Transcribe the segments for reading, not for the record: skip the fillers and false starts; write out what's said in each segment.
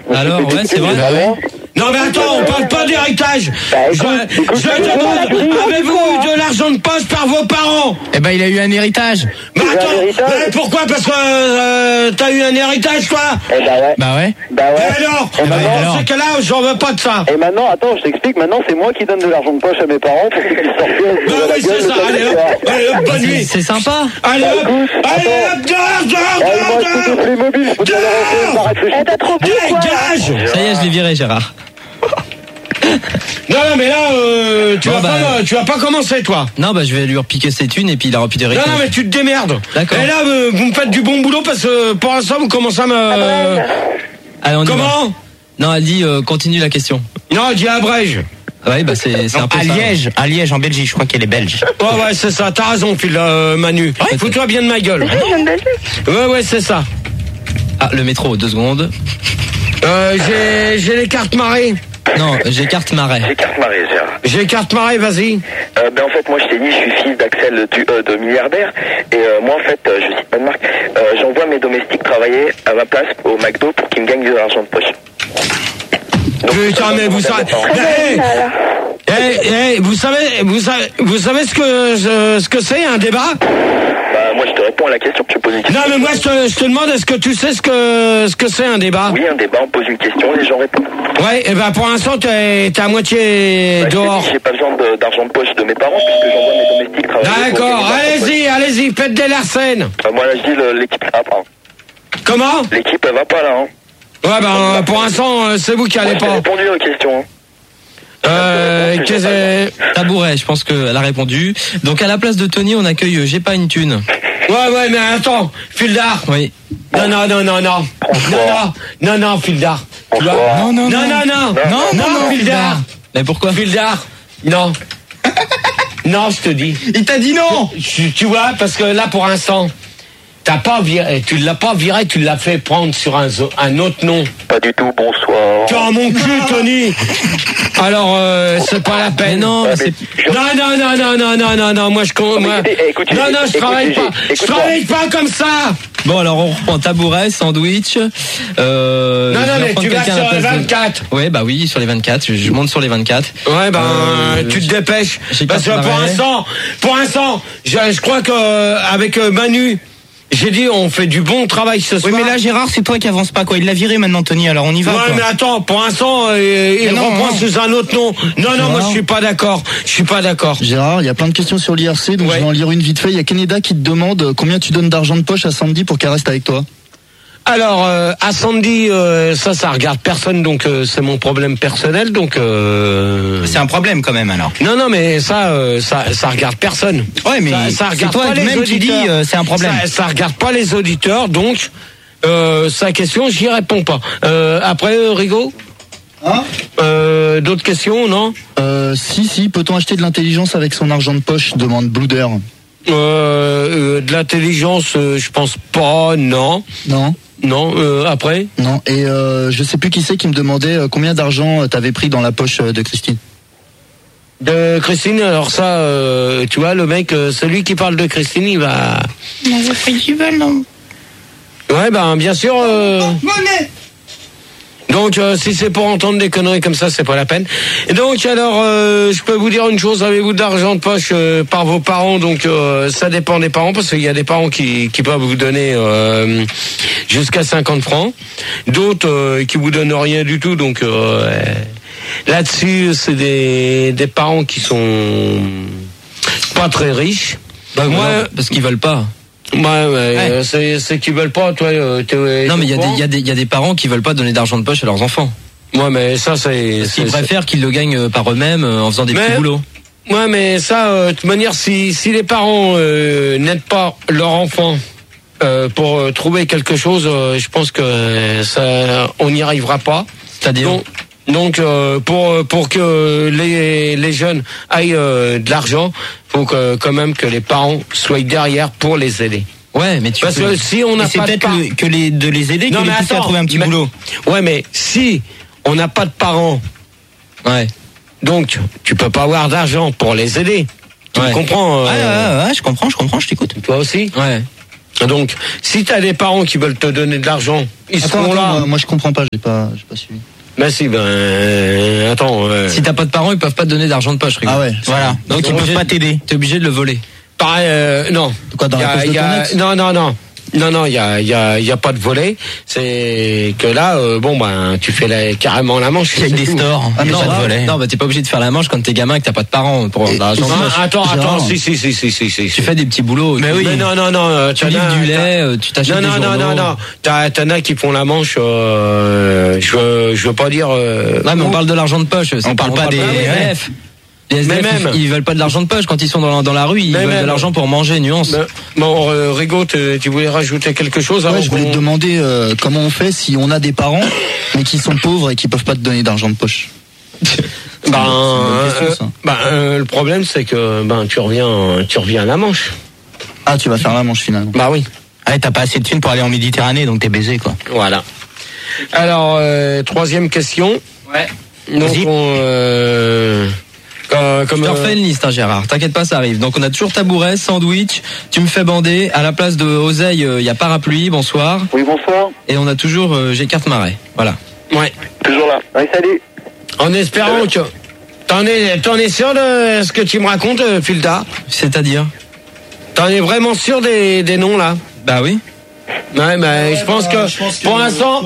Alors, ouais, c'est vrai. Non mais attends, on parle pas d'héritage. Je demande, avez-vous eu de l'argent de poche par vos parents? Eh ben, il a eu un héritage. Mais attends, pourquoi? Parce que t'as eu un héritage, toi? Eh bah ouais. Bah ouais. Et alors, dans ce cas-là, j'en veux pas de ça. Et maintenant, attends, je t'explique, maintenant c'est moi qui donne de l'argent de poche à mes parents pour qu'ils puissent sortir. Bah oui, c'est ça, allez hop, bonne nuit. C'est sympa. Allez hop, dehors. Playmobil, je peux te la T'as trop pris, quoi. Dégage. Ça y est, je l'ai viré, Gérard. Non, mais là, tu vas pas commencer, toi. Non, bah je vais lui repiquer ses thunes et puis il aura plus d'héritage. Non, mais tu te démerdes. D'accord. Et là, vous me faites du bon boulot parce que pour l'instant, vous commencez à me... Allez, on y va. Comment? Non, elle dit continue la question. Non, elle dit à Brège. Ouais, bah c'est un peu ça. À Liège, en Belgique, je crois qu'elle est belge. Ouais, c'est ça, t'as raison, Manu. Ouais, fous-toi bien de ma gueule. Ouais, c'est ça. Ah, le métro, 2 secondes. J'ai les cartes marées. Non, j'ai carte marais. J'ai carte marée, Gérard. J'ai carte marée, vas-y. En fait, moi, je t'ai dit, je suis fils d'Axel de milliardaire. Et moi, en fait, je cite pas de marque, j'envoie mes domestiques travailler à ma place au McDo pour qu'ils me gagnent de l'argent de poche. Donc, putain, mais vous savez... vous savez ce que c'est, un débat? Bah, moi, je te réponds à la question que tu poses une question. Non, mais moi, je te demande, est-ce que tu sais ce que c'est, un débat? Oui, un débat, on pose une question, les gens répondent. Ouais, et ben pour l'instant, t'es à moitié dehors. J'ai pas besoin d'argent de poche de mes parents puisque j'envoie mes domestiques travailler. D'accord, allez-y, faites des larcènes. Moi, là, je dis, l'équipe va pas. Comment? L'équipe, elle va pas, là. Ouais, ben, pour l'instant, c'est vous qui allez pas. J'ai répondu aux questions. Tabouret, je pense qu'elle a répondu. Donc à la place de Tony, on accueille J'ai pas une thune. Ouais, mais attends, Fildar. Oui. Non, Fildar. Non, Fildar. Mais pourquoi? Fildar. Non. Non, je te dis. Il t'a dit non. Tu vois, parce que là, pour l'instant, tu l'as pas viré, tu l'as fait prendre sur un autre nom. Pas du tout, bonsoir. Tu as mon cul, Tony. Alors, c'est pas la peine. Non, non, moi je travaille pas. Je travaille pas comme ça. Bon, alors on reprend tabouret, sandwich. Non, mais tu vas sur les 24. Ouais, bah oui, sur les 24. Je monte sur les 24. Ouais, tu te dépêches. Parce que pour l'instant, je crois que avec Manu, j'ai dit, on fait du bon travail ce soir. Oui, mais là, Gérard, c'est toi qui avance pas, quoi. Il l'a viré maintenant, Tony, alors on y va. Ouais, quoi. mais attends, pour l'instant, il reprend sous un autre nom. Non, moi, je suis pas d'accord. Gérard, il y a plein de questions sur l'IRC, donc je vais en lire une vite fait. Il y a Keneda qui te demande combien tu donnes d'argent de poche à Sandy pour qu'elle reste avec toi. Alors, à Sandy, ça regarde personne, donc c'est mon problème personnel, donc... C'est un problème quand même, alors. Non, mais ça regarde personne. Ouais, mais ça regarde c'est toi pas les même auditeurs. qui dis c'est un problème. Ça regarde pas les auditeurs, donc sa question, j'y réponds pas. Après, Rigaud, d'autres questions, non? Si, peut-on acheter de l'intelligence avec son argent de poche, demande Blouder. De l'intelligence, je pense pas, non. Non, après? Non, et je sais plus qui c'est qui me demandait combien d'argent t'avais pris dans la poche de Christine. De Christine, alors ça, tu vois, le mec, celui qui parle de Christine, il va... On avait pris du vol, non? Ouais, bien sûr... Donc, si c'est pour entendre des conneries comme ça, c'est pas la peine. Et donc, alors, je peux vous dire une chose, avez-vous de l'argent de poche par vos parents? Donc, ça dépend des parents, parce qu'il y a des parents qui peuvent vous donner jusqu'à 50 francs. D'autres qui vous donnent rien du tout, donc... là-dessus, c'est des parents qui sont pas très riches. Moi, parce qu'ils veulent pas. Ouais. C'est qu'ils veulent pas, toi. Non, mais il y a des parents qui veulent pas donner d'argent de poche à leurs enfants. Ouais, mais ça, c'est... Ils préfèrent qu'ils le gagnent par eux-mêmes en faisant des petits boulots. Ouais, mais ça, de toute manière, si les parents n'aident pas leur enfant pour trouver quelque chose, je pense que ça, on n'y arrivera pas. C'est-à-dire Donc pour que les jeunes aillent de l'argent, faut quand même que les parents soient derrière pour les aider. Ouais, mais parce que si on n'a pas de parents, que de les aider, non, que les pousser à trouver un petit boulot. Ouais, mais si on n'a pas de parents, donc tu peux pas avoir d'argent pour les aider. Tu comprends Ouais, je comprends, je t'écoute. Toi aussi. Ouais. Donc, si t'as des parents qui veulent te donner de l'argent, ils seront là. Moi je comprends pas, j'ai pas suivi. Ben si, attends. Si t'as pas de parents, ils peuvent pas te donner d'argent de poche. Rigo. Ah ouais, voilà. Donc ils peuvent pas t'aider. T'es obligé de le voler. Pareil, non. Quoi, dans la poche de ton ex ? Non, il y a pas de volet. C'est que là, tu fais carrément la manche. Avec des stores. Ah, non, t'es pas obligé de faire la manche quand t'es gamin et que t'as pas de parents pour avoir de l'argent. Attends, si. Tu fais des petits boulots. Mais oui. Non. Tu livres du lait, tu t'achètes des journaux. Non. T'en as qui font la manche. Je veux pas dire. Ouais, mais on parle de l'argent de poche. On parle pas des SDF. Les SDF, ils veulent pas de l'argent de poche quand ils sont dans la rue, ils veulent de l'argent pour manger, nuance. Bon, Rigo, tu voulais rajouter quelque chose avant? Ouais, je voulais te demander comment on fait si on a des parents mais qui sont pauvres et qui peuvent pas te donner d'argent de poche. Le problème c'est que tu reviens à la Manche. Ah, tu vas faire la Manche finalement. Bah oui. Ouais, t'as pas assez de thunes pour aller en Méditerranée, donc t'es baisé quoi. Voilà. Alors, troisième question. Ouais. Donc je te refais une liste, Gérard. T'inquiète pas, ça arrive. Donc on a toujours tabouret, sandwich. Tu me fais bander. À la place de oseille, il y a parapluie. Bonsoir. Oui, bonsoir. Et on a toujours j'ai carte marais. Voilà. Ouais. Toujours là. Oui, salut. En espérant que t'en es sûr de ce que tu me racontes, Filda? C'est-à-dire? T'en es vraiment sûr des noms là? Bah oui. Ouais, mais je pense que pour l'instant.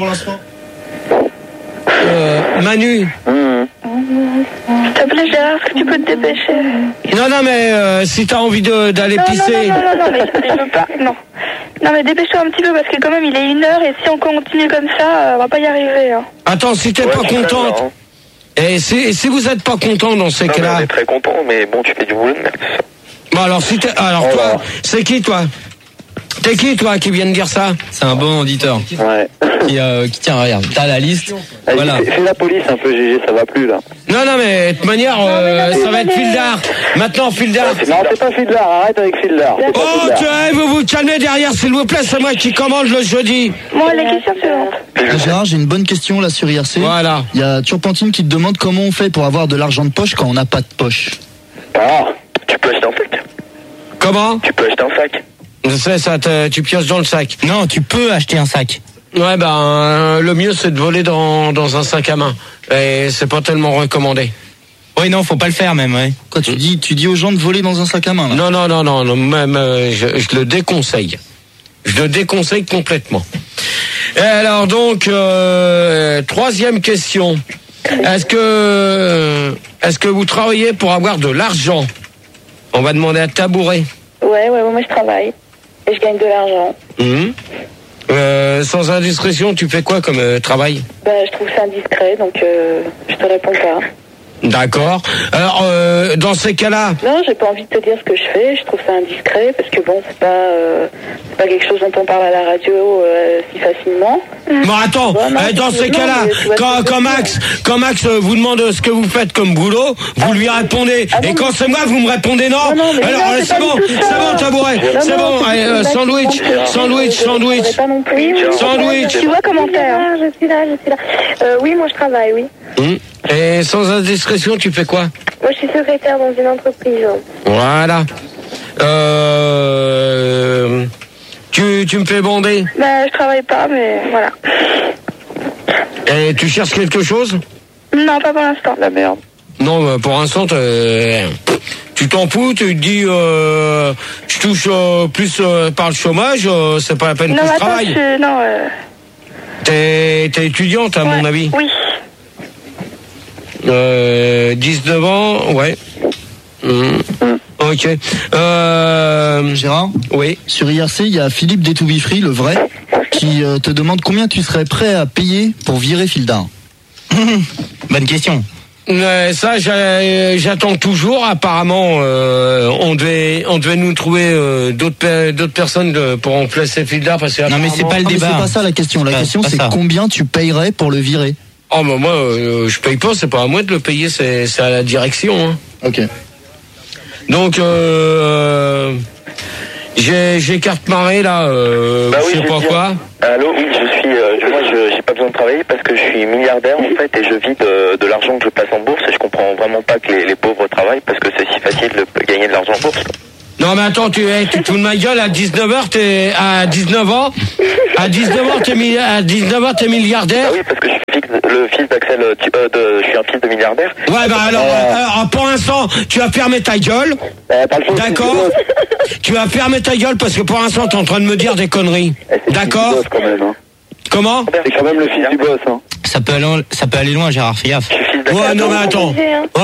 Manu. S'il te plaît, Gérard, est-ce que tu peux te dépêcher? Non, mais si t'as envie d'aller pisser. Non, mais je veux pas. Non, mais dépêche-toi un petit peu parce que quand même il est 1h et si on continue comme ça, on va pas y arriver. Hein. Attends, si t'es pas contente. Et si vous êtes pas content dans ces cas-là. On est très content, mais bon, tu fais du boulot de merde. Bon, alors toi, c'est qui toi? T'es qui toi qui vient de dire ça? C'est un bon auditeur. Ouais. Qui tient, regarde, t'as la liste. Allez, Voilà. fais la police un peu, GG, ça va plus là. Non, mais de toute manière, ça va être Fildar. Maintenant, Fildar. Non, c'est pas Fildar, arrête avec Fildar. Vous vous calmez derrière, s'il vous plaît, c'est moi qui commande le jeudi. Moi, les questions suivantes. Gérard, j'ai une bonne question là sur IRC. Voilà. Il y a Turpentine qui te demande comment on fait pour avoir de l'argent de poche quand on n'a pas de poche. Ah, tu peux acheter un sac. Comment? Tu peux acheter un sac. C'est ça, tu pioches dans le sac. Non, tu peux acheter un sac. Ouais, le mieux c'est de voler dans un sac à main. Et c'est pas tellement recommandé. Oui, non, faut pas le faire même, ouais. Quoi, tu dis aux gens de voler dans un sac à main là? Non, même je le déconseille. Je le déconseille complètement. Et alors donc, troisième question. Est-ce que vous travaillez pour avoir de l'argent? On va demander à Tabouret. Ouais, moi je travaille. Et je gagne de l'argent. Sans indiscrétion, tu fais quoi comme travail? Je trouve ça indiscret, donc je te réponds pas. D'accord. Alors, dans ces cas-là... Non, j'ai pas envie de te dire ce que je fais. Je trouve ça indiscret parce que bon, c'est pas quelque chose dont on parle à la radio si facilement. Bon, attends. Dans ces cas-là, quand Max vous demande ce que vous faites comme boulot, vous lui répondez. Et quand c'est moi, vous me répondez non. Alors, c'est bon, Tabouret. C'est bon. Allez, sandwich. Pas non plus. Sandwich. Tu vois comment faire? Je suis là. Oui, moi je travaille, oui. Et sans indiscrétion, tu fais quoi? Moi je suis secrétaire dans une entreprise. Voilà. Tu me fais bander? Je travaille pas, mais voilà. Et tu cherches quelque chose? Non, pas pour l'instant. La merde. Non, pour l'instant, tu t'en fous, tu te dis, je touche plus par le chômage, c'est pas la peine que je travaille. T'es étudiante, à mon avis? Oui. 19 ans, ouais. Ok. Gérard? Oui. Sur IRC, il y a Philippe Détoubifri, le vrai, qui te demande combien tu serais prêt à payer pour virer Fildar. Bonne question. Ça, j'attends toujours. Apparemment, on devait nous trouver d'autres personnes pour remplacer Fildar parce que non, mais c'est pas le débat. C'est pas ça la question. La question, c'est combien tu payerais pour le virer. Oh, bah moi, je paye pas. C'est pas à moi de le payer. C'est à la direction. Hein. Ok. Donc, j'ai carte marée là. Je sais pas quoi. Allô, oui, moi, j'ai pas besoin de travailler parce que je suis milliardaire en fait et je vis de l'argent que je passe en bourse et je comprends vraiment pas que les pauvres travaillent parce que c'est si facile de gagner de l'argent en bourse. Non mais attends, tu te fous de ma gueule, à 19h, à 19 ans, à 19h, t'es milliardaire. Ah oui, parce que je suis le fils d'Axel, je suis un fils de milliardaire. Ouais, bah alors, pour l'instant, tu vas fermer ta gueule. D'accord. Tu vas fermer ta gueule parce que pour l'instant, t'es en train de me dire des conneries. D'accord. Comment? C'est quand même le fils du boss, hein. Ça peut aller loin, Gérard, fais gaffe. Ouais, non mais attends.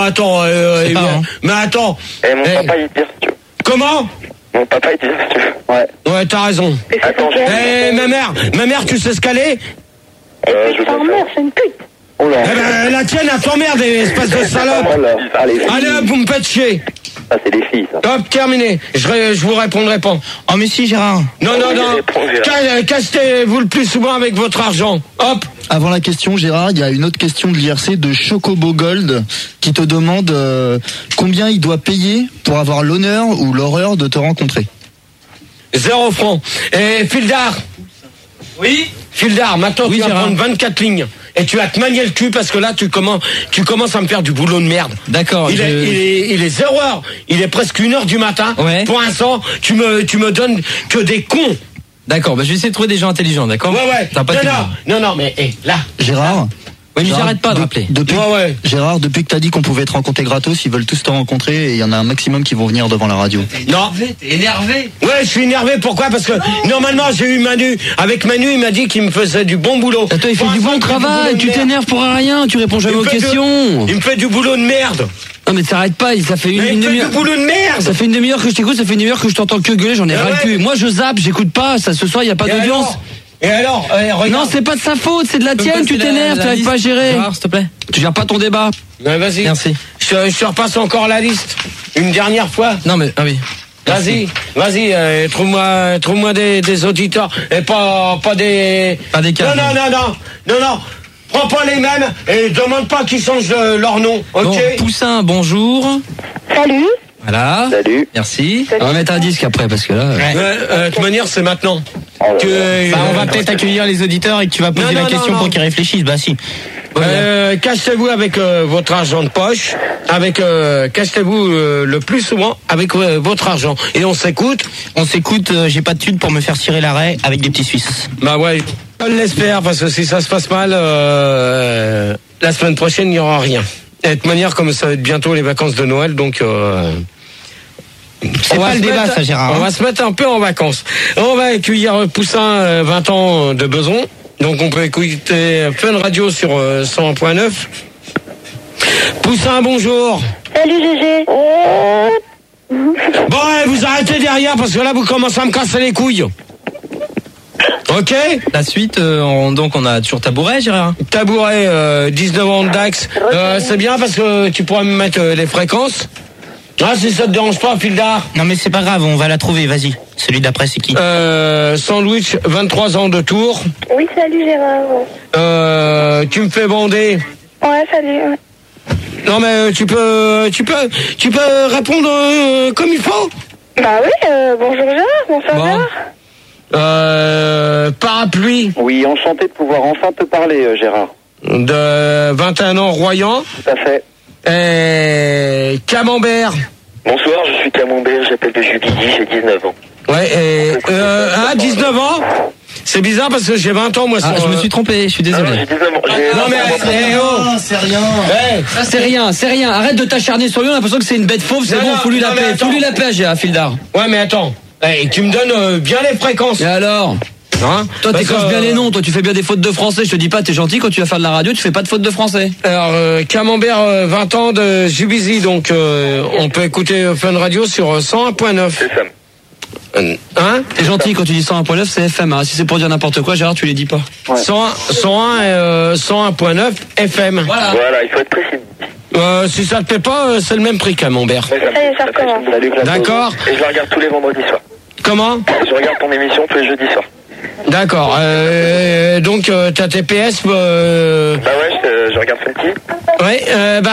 Mais attends. Mon papa, il tire, si tu veux. Comment? Mon papa, il tire, si tu veux. Ouais. Ouais, t'as raison. Attends, ma mère, tu sais ce qu'elle est? C'est ta mère, c'est une pute. Oh là. Eh ben, la tienne, elle t'emmerde, espèce de salope. Oh là. Allez hop, vous me faites chier. Ah, c'est des filles, ça. Hop, terminé. Je vous répondrai pas. Oh, mais si, Gérard. Non. Cachetez-vous le plus souvent avec votre argent. Hop. Avant la question, Gérard, il y a une autre question de l'IRC de Chocobo Gold qui te demande combien il doit payer pour avoir l'honneur ou l'horreur de te rencontrer. 0 francs. Et Fildar. Oui. Fildar, maintenant tu vas prendre 24 lignes. Et tu vas te manier le cul parce que là tu commences à me faire du boulot de merde. D'accord. Il est 0h. Il est presque 1h du matin. Ouais. Pour l'instant, tu me donnes que des cons. D'accord, bah je vais essayer de trouver des gens intelligents, d'accord? Ouais. T'as pas Non, mais là. Gérard. Oui, mais j'arrête pas de rappeler. Gérard, depuis que t'as dit qu'on pouvait te rencontrer gratos, ils veulent tous te rencontrer et il y en a un maximum qui vont venir devant la radio. Non. T'es énervé. Ouais, je suis énervé. Pourquoi? Parce que normalement j'ai eu Manu. Avec Manu, il m'a dit qu'il me faisait du bon boulot. Attends, il fait du bon travail. Tu t'énerves pour rien. Tu réponds jamais aux questions. Il me fait du boulot de merde. Non mais t'arrêtes pas. Ça fait une demi-heure. Du boulot de merde. Ça fait une demi-heure que je t'écoute. Ça fait une demi-heure que je t'entends que gueuler. J'en ai ras le cul. Moi je zappe. J'écoute pas. Ça ce soir il y a pas d'audience. Et alors, regarde. Non, c'est pas de sa faute, c'est de la tienne, tu t'énerves, tu n'arrives pas à gérer. Gérard, s'il te plaît. Tu gères pas ton débat. Ouais, vas-y. Merci. Je te repasse encore la liste. Une dernière fois. Non, mais, ah oui. Vas-y, trouve-moi des auditeurs. Et pas des. Pas des cas. Non. Prends pas les mêmes et demande pas qu'ils changent leur nom. Ok? Bon, Poussin, bonjour. Salut. Voilà. Salut. Merci. On va mettre un disque après parce que là. De toute manière, c'est maintenant. On va peut-être accueillir les auditeurs et que tu vas poser la question pour qu'ils réfléchissent. Bah si. Cachetez-vous avec votre argent de poche. Cachetez-vous le plus souvent avec votre argent. Et on s'écoute. J'ai pas de thunes pour me faire tirer l'arrêt avec des petits Suisses. Bah ouais. On l'espère parce que si ça se passe mal, la semaine prochaine il n'y aura rien. Et de toute manière, comme ça va être bientôt les vacances de Noël, donc. C'est pas le débat, ça, Gérard. On va se mettre un peu en vacances. On va accueillir Poussin, 20 ans de Beson. Donc on peut écouter Fun Radio sur 101.9. Poussin, bonjour. Salut Gégé. Bon, vous arrêtez derrière parce que là vous commencez à me casser les couilles. Ok. La suite, donc on a toujours Tabouret, Gérard. Tabouret, 19 ans de Dax. C'est bien parce que tu pourras me mettre les fréquences. Ah, si ça te dérange pas, Fildar. Non mais c'est pas grave, on va la trouver, vas-y. Celui d'après c'est qui? Sandwich, 23 ans de Tours. Oui, salut Gérard. Tu me fais bander. Ouais, salut. Non mais tu peux répondre comme il faut. Bah oui, bonjour Gérard, bonsoir Gérard. Parapluie. Oui, enchanté de pouvoir enfin te parler, Gérard. De 21 ans, Royan. Tout à fait. Et Camembert. Bonsoir, je suis Camembert, j'appelle de Jubilly, j'ai 19 ans. Ouais, 19 ans. C'est bizarre parce que j'ai 20 ans, moi. Je me suis trompé, je suis désolé. J'ai 19 ans. Non mais C'est rien. Arrête de t'acharner sur lui, on a l'impression que c'est une bête fauve, c'est bon, faut lui la paix, Gérard Fildar. Ouais, mais attends. Tu me donnes bien les fréquences. Et alors? Hein? Toi t'écorches bien les noms, toi tu fais bien des fautes de français, je te dis pas, t'es gentil, quand tu vas faire de la radio, tu fais pas de fautes de français. Alors, Camembert, 20 ans de Jubizy, donc on peut écouter Fun Radio sur 101.9. C'est ça. Hein? T'es gentil, quand tu dis 101.9, c'est FM, hein. Si c'est pour dire n'importe quoi, Gérard, tu les dis pas. Ouais. 101.9 FM. Voilà, il faut être précis. Si ça te plaît pas, c'est le même prix, Camembert. Ça recommence. Salut, Claude. D'accord. Et je la regarde tous les vendredis soirs. Comment? Je regarde ton émission tous les jeudis soirs. D'accord. Donc t'as tes PS. Bah ouais, je regarde Funky. Ouais.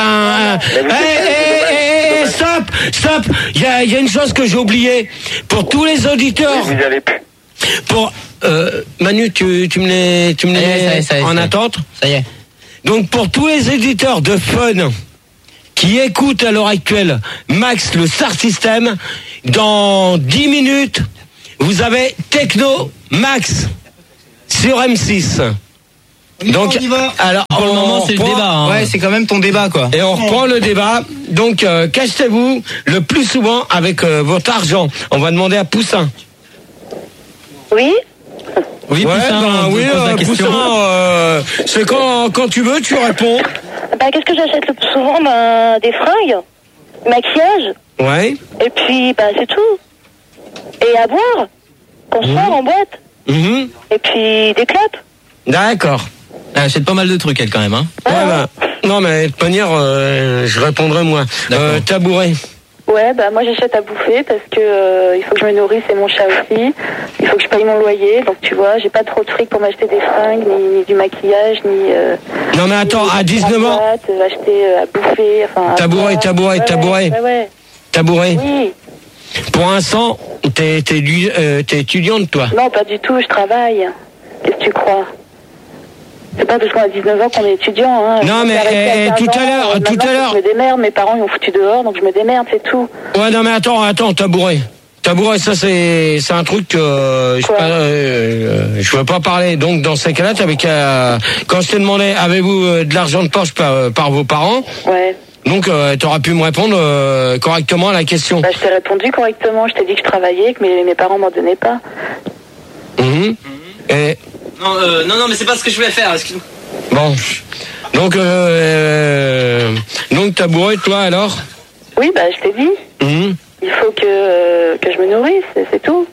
Stop. Il y a une chose que j'ai oubliée. Pour tous les auditeurs. Oui, vous y avez plus. Pour Manu, tu me les Ça y est, en attente. Ça y est. Donc pour tous les éditeurs de Fun qui écoutent à l'heure actuelle Max le Star System, dans 10 minutes, vous avez Techno Max sur M6. Donc, alors, pour le moment, c'est le débat. Hein. Ouais, c'est quand même ton débat, quoi. Et on reprend le débat. Donc, cachetez-vous le plus souvent avec votre argent. On va demander à Poussin. Oui. Oui, ouais, Poussin, oui, Poussin, c'est quand tu veux, tu réponds. Bah, qu'est-ce que j'achète le plus souvent? Des fringues, maquillage. Ouais. Et puis, c'est tout. Et à boire, qu'on sort en boîte. Et puis, des clopes. D'accord. Elle achète pas mal de trucs, elle, quand même. Hein. Non, mais de toute manière, je répondrai moi. Tabouret. Ouais, moi j'achète à bouffer parce que il faut que je me nourrisse et mon chat aussi. Il faut que je paye mon loyer, donc tu vois, j'ai pas trop de fric pour m'acheter des fringues, ni du maquillage, ni. Non mais attends, à 19 ans. Acheter à bouffer, enfin. Tabouret. Ouais. Tabouret. Oui. Pour l'instant, t'es étudiante, toi? Non, pas du tout. Je travaille. Qu'est-ce que tu crois? C'est pas parce qu'on a 19 ans qu'on est étudiant, hein. Non, mais tout à l'heure. Je me démerde, mes parents ils m'ont foutu dehors, donc je me démerde, c'est tout. Ouais, non, mais attends, Tabouret. Tabouret, ça c'est un truc que je peux pas parler. Donc dans ces cas-là, quand je t'ai demandé, avez-vous de l'argent de poche par vos parents? Ouais. Donc t'auras pu me répondre correctement à la question. Je t'ai répondu correctement. Je t'ai dit que je travaillais, que mes parents m'en donnaient pas. Et non, mais c'est pas ce que je voulais faire. Excuse-moi. Bon. Donc Tabouret, toi alors? Oui, je t'ai dit. Il faut que je me nourrisse, c'est tout.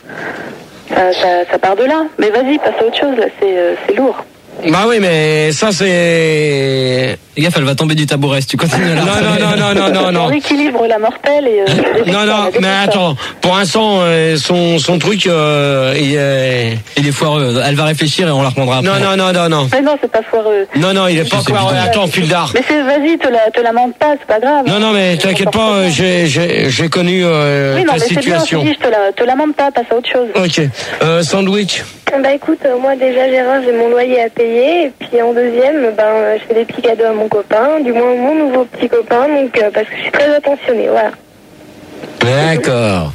Ça part de là. Mais vas-y, passe à autre chose, là, c'est lourd. Bah oui, mais ça c'est... Les gars, elle va tomber du tabouret si tu continues là. Non. On équilibre la mortelle et... non, mais attends. Pour l'instant, son truc, il est foireux. Elle va réfléchir et on la reprendra après. Non. Mais non, c'est pas foireux. Non, il est pas foireux. Attends, fil d'art. Mais vas-y, te la mente pas, c'est pas grave. Non, mais t'inquiète pas, j'ai connu ta situation. Oui, non, mais c'est bien, je te la mente pas, passe à autre chose. Ok. Sandwich. Écoute, moi déjà Gérard, j'ai mon loyer à payer et puis en deuxième, je fais des petits cadeaux à mon copain, du moins mon nouveau petit copain, donc parce que je suis très attentionnée, voilà. D'accord.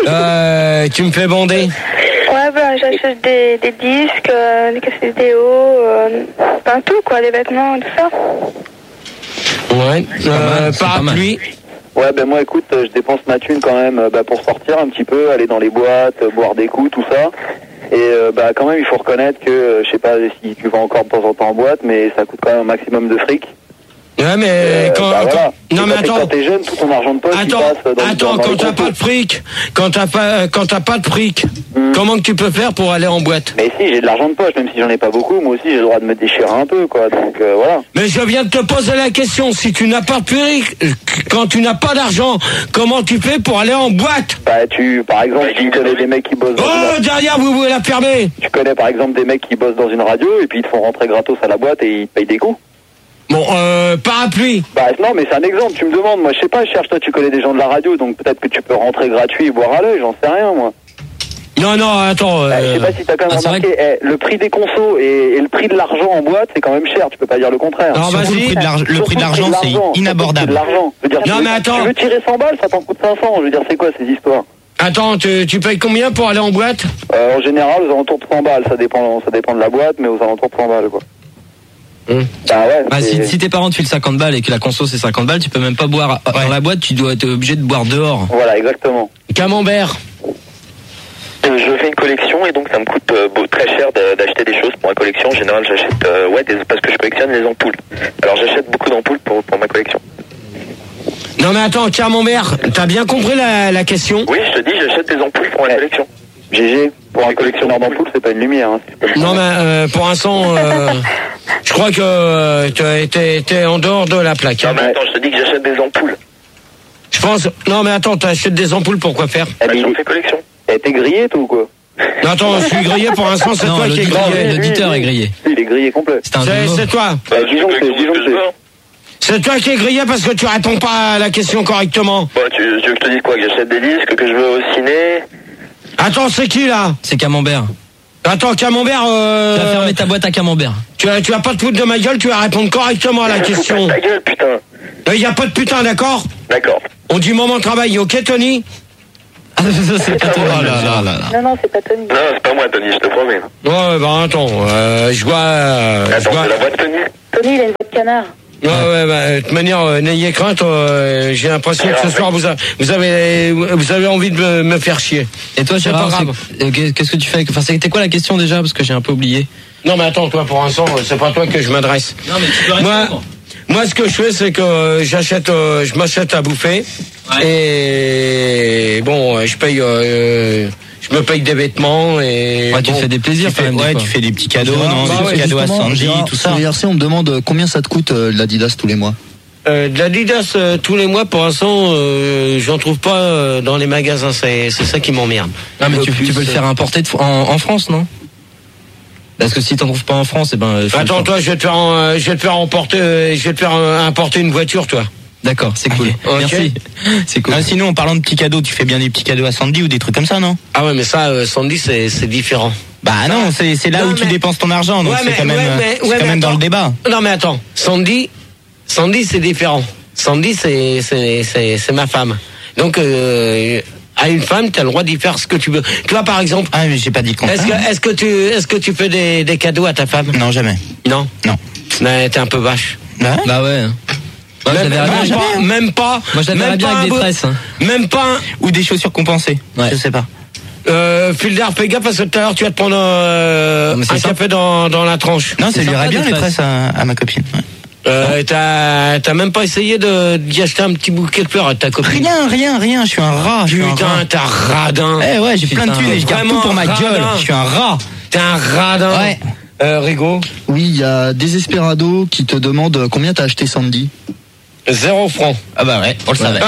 Tu me fais bander? Ouais, j'achète des disques, des cassettes vidéo, tout quoi, des vêtements, tout ça. Ouais. Parapluie. Ouais, moi écoute, je dépense ma thune quand même pour sortir un petit peu, aller dans les boîtes, boire des coups, tout ça. Et quand même il faut reconnaître que je sais pas si tu vas encore de temps en temps en boîte, mais ça coûte quand même un maximum de fric. Ouais, mais non, mais attends. Quand t'es jeune, tout ton argent de poche, il passe dans quand t'as pas de fric, quand t'as pas de fric, comment que tu peux faire pour aller en boîte? Mais si, j'ai de l'argent de poche, même si j'en ai pas beaucoup, moi aussi j'ai le droit de me déchirer un peu, quoi. Donc voilà. Mais je viens de te poser la question. Si tu n'as pas de fric, quand tu n'as pas d'argent, comment tu fais pour aller en boîte? Par exemple, tu connais des mecs qui bossent dans derrière, vous pouvez la fermer. Tu connais par exemple des mecs qui bossent dans une radio et puis ils te font rentrer gratos à la boîte et ils te payent des coups. Bon, parapluie. Non, mais c'est un exemple, tu me demandes. Moi, je sais pas, je cherche, toi, tu connais des gens de la radio, donc peut-être que tu peux rentrer gratuit et boire à l'œil, j'en sais rien, moi. Non, attends. Je sais pas si t'as quand même remarqué, le prix des consos et le prix de l'argent en boîte, c'est quand même cher, tu peux pas dire le contraire. Non, vas-y. Le prix de l'argent, c'est inabordable. Tu veux tirer 100 balles, ça t'en coûte 500, je veux dire, c'est quoi ces histoires? Attends, tu payes combien pour aller en boîte? En général, aux alentours de 100 balles, ça dépend de la boîte, mais aux alentours de 100 balles, quoi. Si tes parents te filent 50 balles et que la conso c'est 50 balles, tu peux même pas boire dans la boîte, tu dois être obligé de boire dehors. Voilà, exactement. Camembert. Je fais une collection et donc ça me coûte très cher d'acheter des choses pour ma collection. En général, j'achète parce que je collectionne les ampoules. Alors j'achète beaucoup d'ampoules pour ma collection. Non mais attends, Camembert, t'as bien compris la question? Oui, je te dis, j'achète des ampoules pour ma collection. GG, pour un collectionneur d'ampoules, c'est pas une lumière. Hein, non mais pour l'instant, je crois que t'es en dehors de la plaque. Non mais attends, je te dis que j'achète des ampoules. Je pense... Non mais attends, t'achètes des ampoules pour quoi faire? J'en fais collection. T'es grillé toi ou quoi? Non attends, je suis grillé pour l'instant, c'est toi qui es grillé. L'auditeur est grillé. Il est grillé complet. C'est toi. Disons que c'est. C'est toi qui es grillé parce que tu réponds pas à la question correctement. Tu veux que je te dise quoi? Que j'achète des disques, que je vais au ciné? Attends, c'est qui là? C'est Camembert. Attends, Camembert, tu vas fermer ta boîte à Camembert. Tu vas pas te foutre de ma gueule, tu vas répondre correctement à la question. Ta gueule, putain. Il y a pas de putain, d'accord? D'accord. On dit moment de travail, ok Tony? C'est pas Tony. Non, c'est pas Tony. Non, c'est pas moi, Tony, je te promets. Ouais, bah attends, je vois... Attends, c'est la voix de Tony. Tony, il a une voix de canard. Ouais, bah, de toute manière, n'ayez crainte, j'ai l'impression que ce soir, vous avez envie de me faire chier. Et toi, Gérard, qu'est-ce que tu fais? Enfin, c'était quoi la question déjà? Parce que j'ai un peu oublié. Non, mais attends, toi, pour l'instant, c'est pas toi que je m'adresse. Non, mais tu peux répondre. Moi, ce que je fais, c'est que je m'achète à bouffer. Ouais. Et bon, je me paye des vêtements et. Ouais, tu fais des plaisirs quand même. Ouais, tu fais des petits cadeaux, des petits cadeaux à Sandy, tout ça. Sur IRC, on me demande combien ça te coûte l'Adidas tous les mois. De l'Adidas tous les mois, pour l'instant, j'en trouve pas dans les magasins. C'est ça qui m'emmerde. Non, mais tu peux le faire importer en France, non? Parce que si t'en trouves pas en France, Attends, toi, je vais te faire importer une voiture, toi. D'accord, c'est cool. Okay. Merci. C'est cool. Ah, sinon, en parlant de petits cadeaux, tu fais bien des petits cadeaux à Sandy ou des trucs comme ça, non? Ah ouais, mais ça, Sandy, c'est différent. Bah non, c'est là où tu dépenses ton argent, donc c'est quand même dans le débat. Non, mais attends, Sandy, c'est différent. Sandy, c'est ma femme. Donc, à une femme, t'as le droit d'y faire ce que tu veux. Tu vois, par exemple. Ah, mais j'ai pas dit le contraire. Est-ce que tu fais des cadeaux à ta femme? Non, jamais. Non. Mais t'es un peu vache. Bah ouais. Moi, même pas. Moi, je l'avais bien avec des tresses. Même pas. Ou des chaussures compensées. Ouais. Je sais pas. Filder, fais gaffe parce que tout à l'heure tu vas te prendre un café dans la tranche. Non, ça lui irait bien les tresses à ma copine. Ouais. T'as même pas essayé d'y acheter un petit bouquet de fleurs à ta copine? Rien, je suis un rat. Putain, t'es un radin. Eh ouais, j'ai plein de thunes et je garde tout pour ma gueule. Je suis un rat. T'es un radin. Ouais. Rigo? Oui, il y a Desesperado qui te demande combien t'as acheté Sandy. 0 francs. Ah bah ouais, on le savait.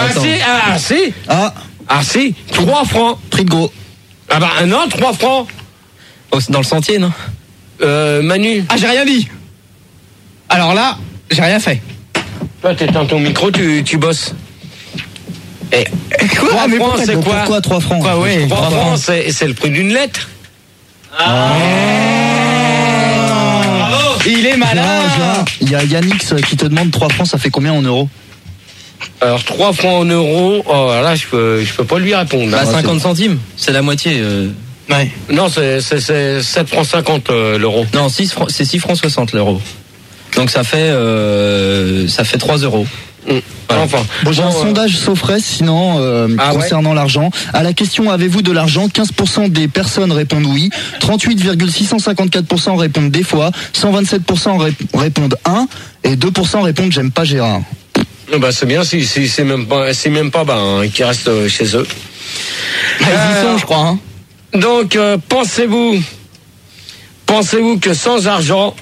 Si, 3 francs. Prix de gros. Ah bah non, 3 francs. Oh, c'est dans le sentier, non? Manu. Ah, j'ai rien dit. Alors là, j'ai rien fait. Toi, t'éteins ton micro, tu bosses. Et 3 francs, c'est quoi? Pourquoi 3 francs? Bah ouais, 3 francs, c'est le prix d'une lettre. Il est malin. Il y a Yannix qui te demande 3 francs, ça fait combien en euros? Alors 3 francs en euros, là je peux pas lui répondre. Bah 50 centimes, c'est la moitié. Ouais. Non, c'est 7 francs 50 l'euro. Non, c'est 6 francs 60 l'euro. Donc ça fait 3 euros. Voilà. Enfin, bon, j'ai un sondage Sofres sinon concernant l'argent. À la question avez-vous de l'argent, 15% des personnes répondent oui, 38,654% répondent des fois, 127% répondent 1 et 2% répondent j'aime pas Gérard. Bah c'est bien si c'est même pas qui restent chez eux. Ils y sont, je crois. Hein. Donc pensez-vous que sans argent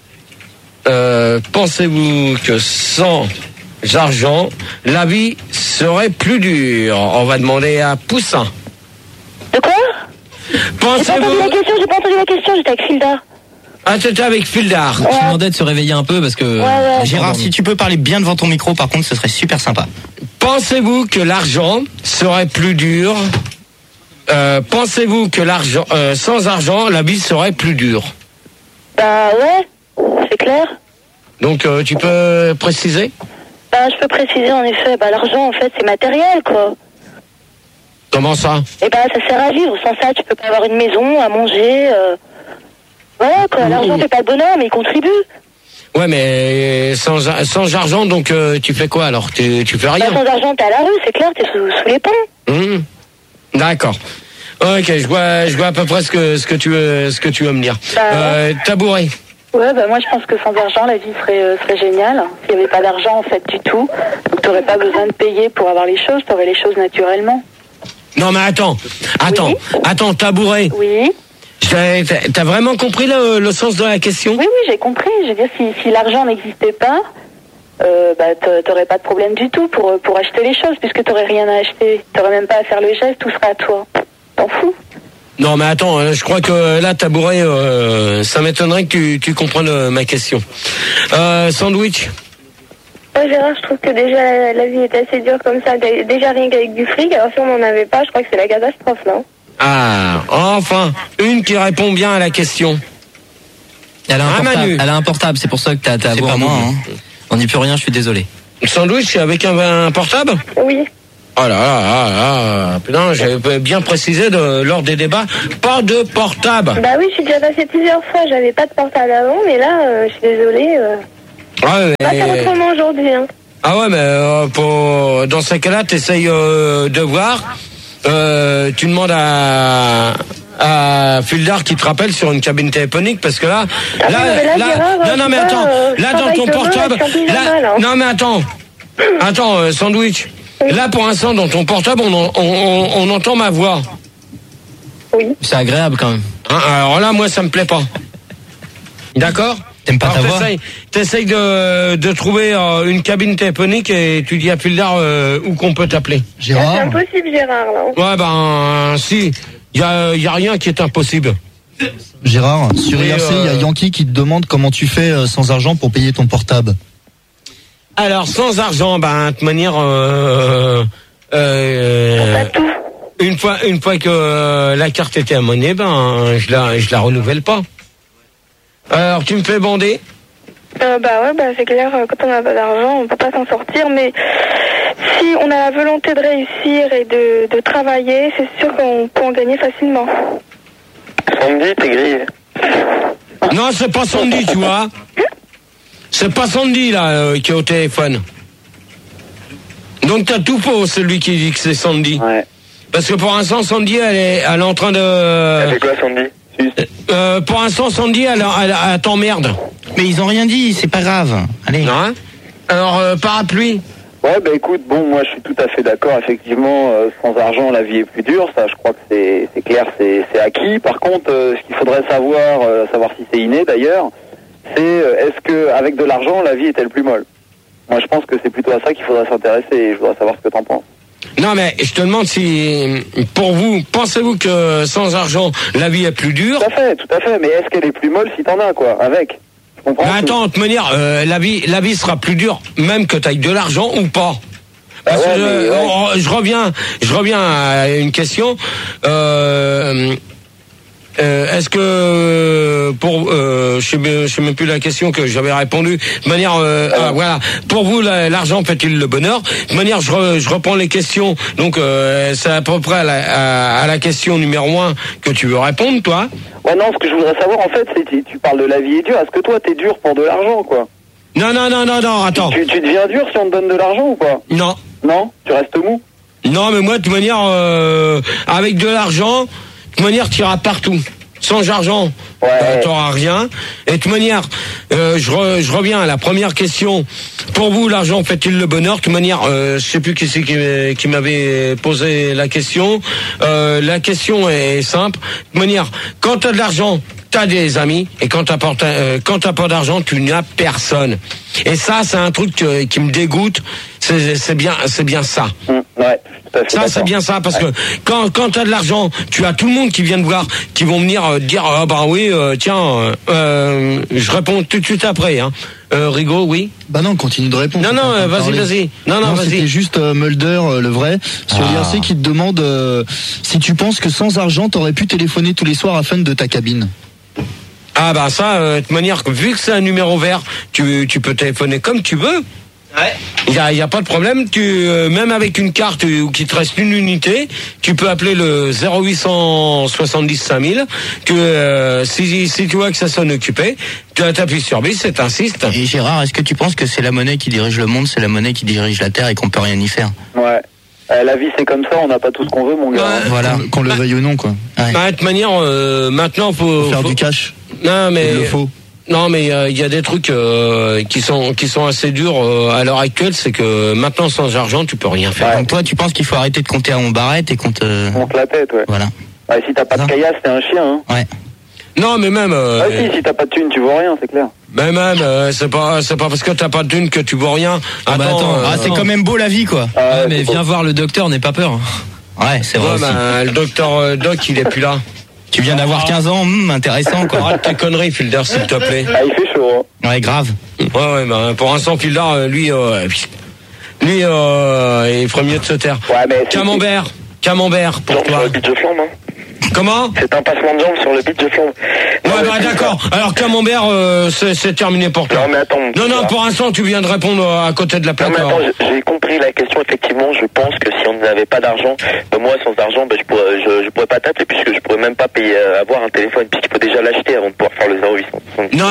la vie serait plus dure? On va demander à Poussin. De quoi? J'ai pas entendu la question, j'étais avec Filda. Ah, t'étais avec Fildar. Je demandais de se réveiller un peu parce que... Ouais. Gérard, si tu peux parler bien devant ton micro, par contre, ce serait super sympa. Pensez-vous que l'argent serait plus dur? Pensez-vous que sans argent, la vie serait plus dure? Bah ouais, c'est clair. Donc tu peux préciser? Bah je peux préciser en effet, l'argent en fait c'est matériel quoi. Comment ça? Et ça sert à vivre, sans ça tu peux pas avoir une maison, à manger... Voilà quoi, l'argent fait pas le bonheur mais il contribue. Ouais mais sans argent donc tu fais quoi alors? Tu fais rien? Sans argent t'es à la rue, c'est clair, t'es sous les ponts. D'accord. Ok, je vois à peu près ce que tu veux me dire. Tabouret. Ouais, moi je pense que sans argent la vie serait géniale. S'il n'y avait pas d'argent en fait du tout, donc t'aurais pas besoin de payer pour avoir les choses, t'aurais les choses naturellement. Non mais attends, Tabouret. Oui. T'as vraiment compris le sens de la question? Oui, j'ai compris. Je veux dire, si l'argent n'existait pas, t'aurais pas de problème du tout pour acheter les choses, puisque t'aurais rien à acheter. T'aurais même pas à faire le geste, tout sera à toi. T'en fous? Non mais attends, je crois que là, Tabouret, ça m'étonnerait que tu comprennes ma question. Sandwich. Ouais, Gérard, je trouve que déjà la vie est assez dure comme ça. Déjà rien qu'avec du fric, alors si on n'en avait pas, je crois que c'est la catastrophe, non? Ah, enfin, une qui répond bien à la question. Elle a un portable, c'est pour ça que t'as voix. C'est pas moi, hein. On n'y peut rien, je suis désolé. Sandwich avec un portable? Oui. Oh là là là là, putain, j'ai bien précisé lors des débats, pas de portable. Bah oui, je suis déjà passé plusieurs fois, j'avais pas de portable avant, mais là, je suis désolée. Ouais, on va faire autrement aujourd'hui. Hein. Ah ouais, mais dans ces cas-là, t'essayes de voir. Tu demandes à Fildar qui te rappelle sur une cabine téléphonique, parce que là, non mais attends, là dans ton portable, non mais attends, Sandwich. Là, pour l'instant, dans ton portable, on entend ma voix. Oui. C'est agréable quand même. Hein, alors là, moi, ça me plaît pas. D'accord ? T'aimes pas ta voix ? T'essayes de trouver une cabine téléphonique et tu dis à Fildar où qu'on peut t'appeler. Gérard. C'est impossible, Gérard, là. Ouais, ben, si. Y a rien qui est impossible. Gérard, sur IRC, il y a Yankee qui te demande comment tu fais sans argent pour payer ton portable. Alors, sans argent, ben, de toute manière, une fois que la carte était à monnaie, ben, je la renouvelle pas. Alors, tu me fais bander? Bah ouais, c'est clair, quand on n'a pas d'argent, on peut pas s'en sortir, mais si on a la volonté de réussir et de travailler, c'est sûr qu'on peut en gagner facilement. Sandy, t'es grillé. Non, c'est pas Sandy, tu vois. C'est pas Sandy, là, qui est au téléphone. Donc t'as tout faux, celui qui dit que c'est Sandy. Ouais. Parce que pour l'instant, Sandy, elle est en train de... Elle fait quoi, Sandy? Pour l'instant, Sandy, elle t'emmerde. Mais ils ont rien dit, c'est pas grave. Allez. Non. Alors, parapluie. Ouais, bah écoute, bon, moi je suis tout à fait d'accord, effectivement, sans argent la vie est plus dure, ça je crois que c'est clair, c'est acquis. Par contre, ce qu'il faudrait savoir si c'est inné d'ailleurs, c'est est-ce que avec de l'argent la vie est-elle plus molle? Moi je pense que c'est plutôt à ça qu'il faudrait s'intéresser et je voudrais savoir ce que t'en penses. Non mais je te demande si, pour vous, pensez-vous que sans argent la vie est plus dure? Tout à fait, mais est-ce qu'elle est plus molle si t'en as quoi, avec? Mais attends, de toute manière, la vie sera plus dure, même que tu aies de l'argent ou pas. Parce que je reviens à une question. Est-ce que je sais même plus la question que j'avais répondu. De manière, voilà. Pour vous, l'argent fait-il le bonheur? De manière, je reprends les questions. Donc, c'est à peu près à la question numéro 1 que tu veux répondre, toi. Ouais, non, ce que je voudrais savoir, en fait, c'est tu parles de la vie est dure. Est-ce que toi, t'es dur pour de l'argent, quoi? Non, attends. Tu deviens dur si on te donne de l'argent ou pas? Non. Non? Tu restes mou? Non, mais moi, de toute manière, avec de l'argent, de toute manière, tu iras partout. Sans argent, t'auras rien. Et de toute manière, je reviens à la première question. Pour vous, l'argent fait-il le bonheur? De toute manière, je sais plus qui c'est qui m'avait posé la question. La question est simple. De toute manière, quand t'as de l'argent, t'as des amis, et quand t'as pas d'argent, tu n'as personne. Et ça, c'est un truc qui me dégoûte. C'est bien ça. Ouais. Ça, c'est bien ça, parce que quand t'as de l'argent, tu as tout le monde qui vient te voir, qui vont venir dire, ah bah oui, tiens, je réponds tout de suite après, hein. Rigaud, oui. Bah non, continue de répondre. Non, vas-y. Non, vas-y. C'était juste Mulder, le vrai, sur l'IRC qui te demande si tu penses que sans argent, t'aurais pu téléphoner tous les soirs à Fun de ta cabine. Ah bah ça, de toute manière, vu que c'est un numéro vert, tu peux téléphoner comme tu veux. Ouais. Il y a pas de problème. Même avec une carte où qu'il te reste une unité, tu peux appeler le 0870 5000. Si tu vois que ça sonne occupé, tu appuies sur bis et t'insistes. Et Gérard, est-ce que tu penses que c'est la monnaie qui dirige le monde, c'est la monnaie qui dirige la terre et qu'on peut rien y faire? Ouais. La vie c'est comme ça, on n'a pas tout ce qu'on veut, mon gars. Ouais. Voilà, qu'on le veuille ou non, quoi. Ouais. Bah, de toute manière, maintenant faut faire du cash. Non mais il le faut. Non, mais il y a des trucs qui sont assez durs à l'heure actuelle, c'est que maintenant sans argent tu peux rien faire. Ouais. Donc toi tu penses qu'il faut arrêter de compter à mon barrette et qu'on te... On te la tête, ouais. Voilà. Ouais, si t'as pas de caillasse, t'es un chien, hein. Ouais. Non, mais même. Si t'as pas de thune, tu vois rien, c'est clair. Mais même, c'est pas parce que t'as pas de thune que tu vois rien. Attends, c'est quand même beau la vie, quoi. Ouais, mais viens voir le docteur, n'aie pas peur. Ouais, c'est vrai. Ouais, le docteur Doc, il est plus là. Tu viens d'avoir 15 ans, intéressant, quoi. Arrête tes conneries, Filder, s'il te plaît. Ah, il fait chaud, hein. Ouais, grave. Ouais, bah, pour l'instant, Filder, lui, il ferait mieux de se taire. Ouais, mais Camembert, pour toi. Bite de flamme, hein. Comment? C'est un passement de jambes sur le beat de Flambe. Ouais, bah d'accord. Alors Camembert, c'est terminé pour toi. Non, mais attends. Non, pour l'instant, tu viens de répondre à côté de la plaque. Non, mais attends, j'ai compris la question. Effectivement, je pense que si on n'avait pas d'argent, moi, sans argent, je pourrais pas t'appeler puisque je pourrais même pas payer, avoir un téléphone puisqu'il faut déjà l'acheter avant de pouvoir faire le 0800. Non.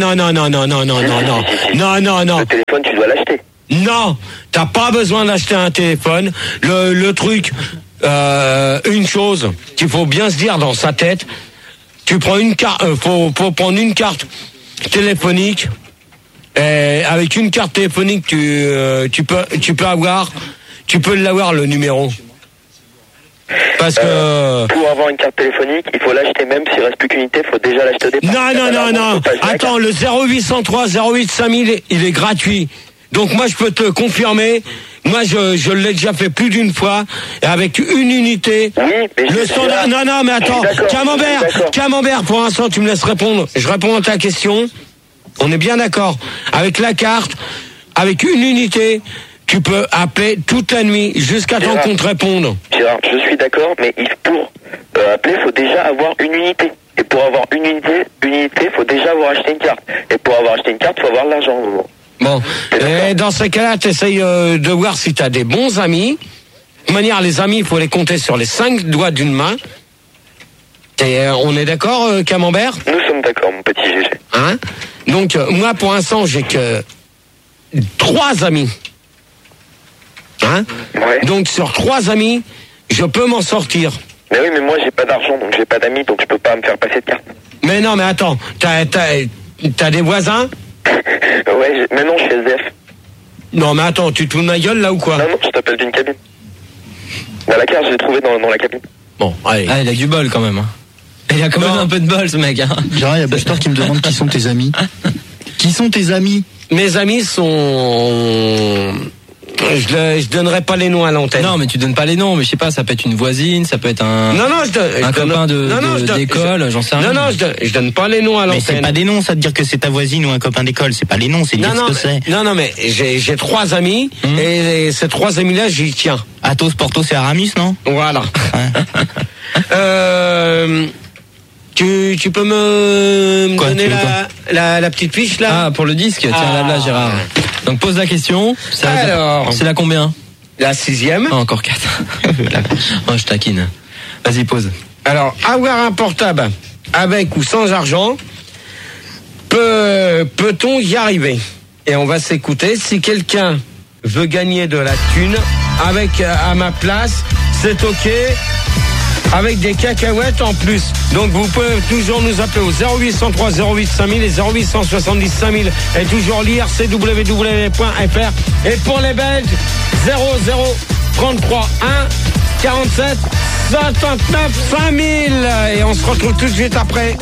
Le téléphone, tu dois l'acheter. Non, t'as pas besoin d'acheter un téléphone. Le truc, une chose qu'il faut bien se dire dans sa tête, tu prends une carte, faut prendre une carte téléphonique. Et avec une carte téléphonique, tu peux l'avoir le numéro. Parce que pour avoir une carte téléphonique, il faut l'acheter même s'il reste plus qu'une unité, il faut déjà l'acheter au départ. Non. Attends, le 0803 08 5000, il est gratuit. Donc moi je peux te confirmer, moi je l'ai déjà fait plus d'une fois, et avec une unité. Oui, mais le standard. Non, mais attends, Camembert, pour l'instant tu me laisses répondre. Je réponds à ta question. On est bien d'accord. Avec la carte, avec une unité, tu peux appeler toute la nuit jusqu'à temps qu'on te réponde. Gérard, je suis d'accord, mais pour appeler, il faut déjà avoir une unité. Et pour avoir une unité, il faut déjà avoir acheté une carte. Et pour avoir acheté une carte, il faut avoir de l'argent. Bon, et dans ces cas-là, tu essayes de voir si tu as des bons amis. De toute manière, les amis, il faut les compter sur les 5 doigts d'une main. On est d'accord, Camembert? Nous sommes d'accord, mon petit GG. Hein? Donc, moi, pour l'instant, j'ai que 3 amis. Hein? Ouais. Donc, sur 3 amis, je peux m'en sortir. Mais oui, mais moi, j'ai pas d'argent, donc j'ai pas d'amis, donc je peux pas me faire passer de carte. Mais non, mais attends, t'as des voisins? Ouais, mais non, je suis SDF. Non, mais attends, tu te fous de ma gueule, là, ou quoi? Non, je t'appelle d'une cabine. La carte, je l'ai trouvée dans la cabine. Bon, allez. Ah, il a du bol, quand même. Il a quand même un peu de bol, ce mec. Gérard, il y a Buster qui me demande qui sont tes amis. Qui sont tes amis? Mes amis sont... Je donnerai pas les noms à l'antenne. Non, mais tu donnes pas les noms, mais je sais pas, ça peut être une voisine, ça peut être un copain d'école, j'en sais rien. Non, je donne pas les noms à l'antenne. Mais c'est pas des noms, ça de dire que c'est ta voisine ou un copain d'école, c'est pas les noms, c'est dire ce que c'est. Non, mais j'ai 3 amis, et ces 3 amis-là, j'y tiens. Athos, Porthos et Aramis, non? Voilà. Tu peux me donner la petite fiche, là? Ah, pour le disque, tiens, là, Gérard. Donc pose la question. Alors, c'est la combien? La 6e. Ah, encore 4. Oh, je taquine. Vas-y, pose. Alors, avoir un portable avec ou sans argent, peut-on y arriver? Et on va s'écouter. Si quelqu'un veut gagner de la thune avec à ma place, c'est ok. Avec des cacahuètes en plus. Donc vous pouvez toujours nous appeler au 0803 08 5000 et 0870 5000 et toujours lire www.fr. Et pour les Belges, 0033 1 47 59 5000. Et on se retrouve tout de suite après.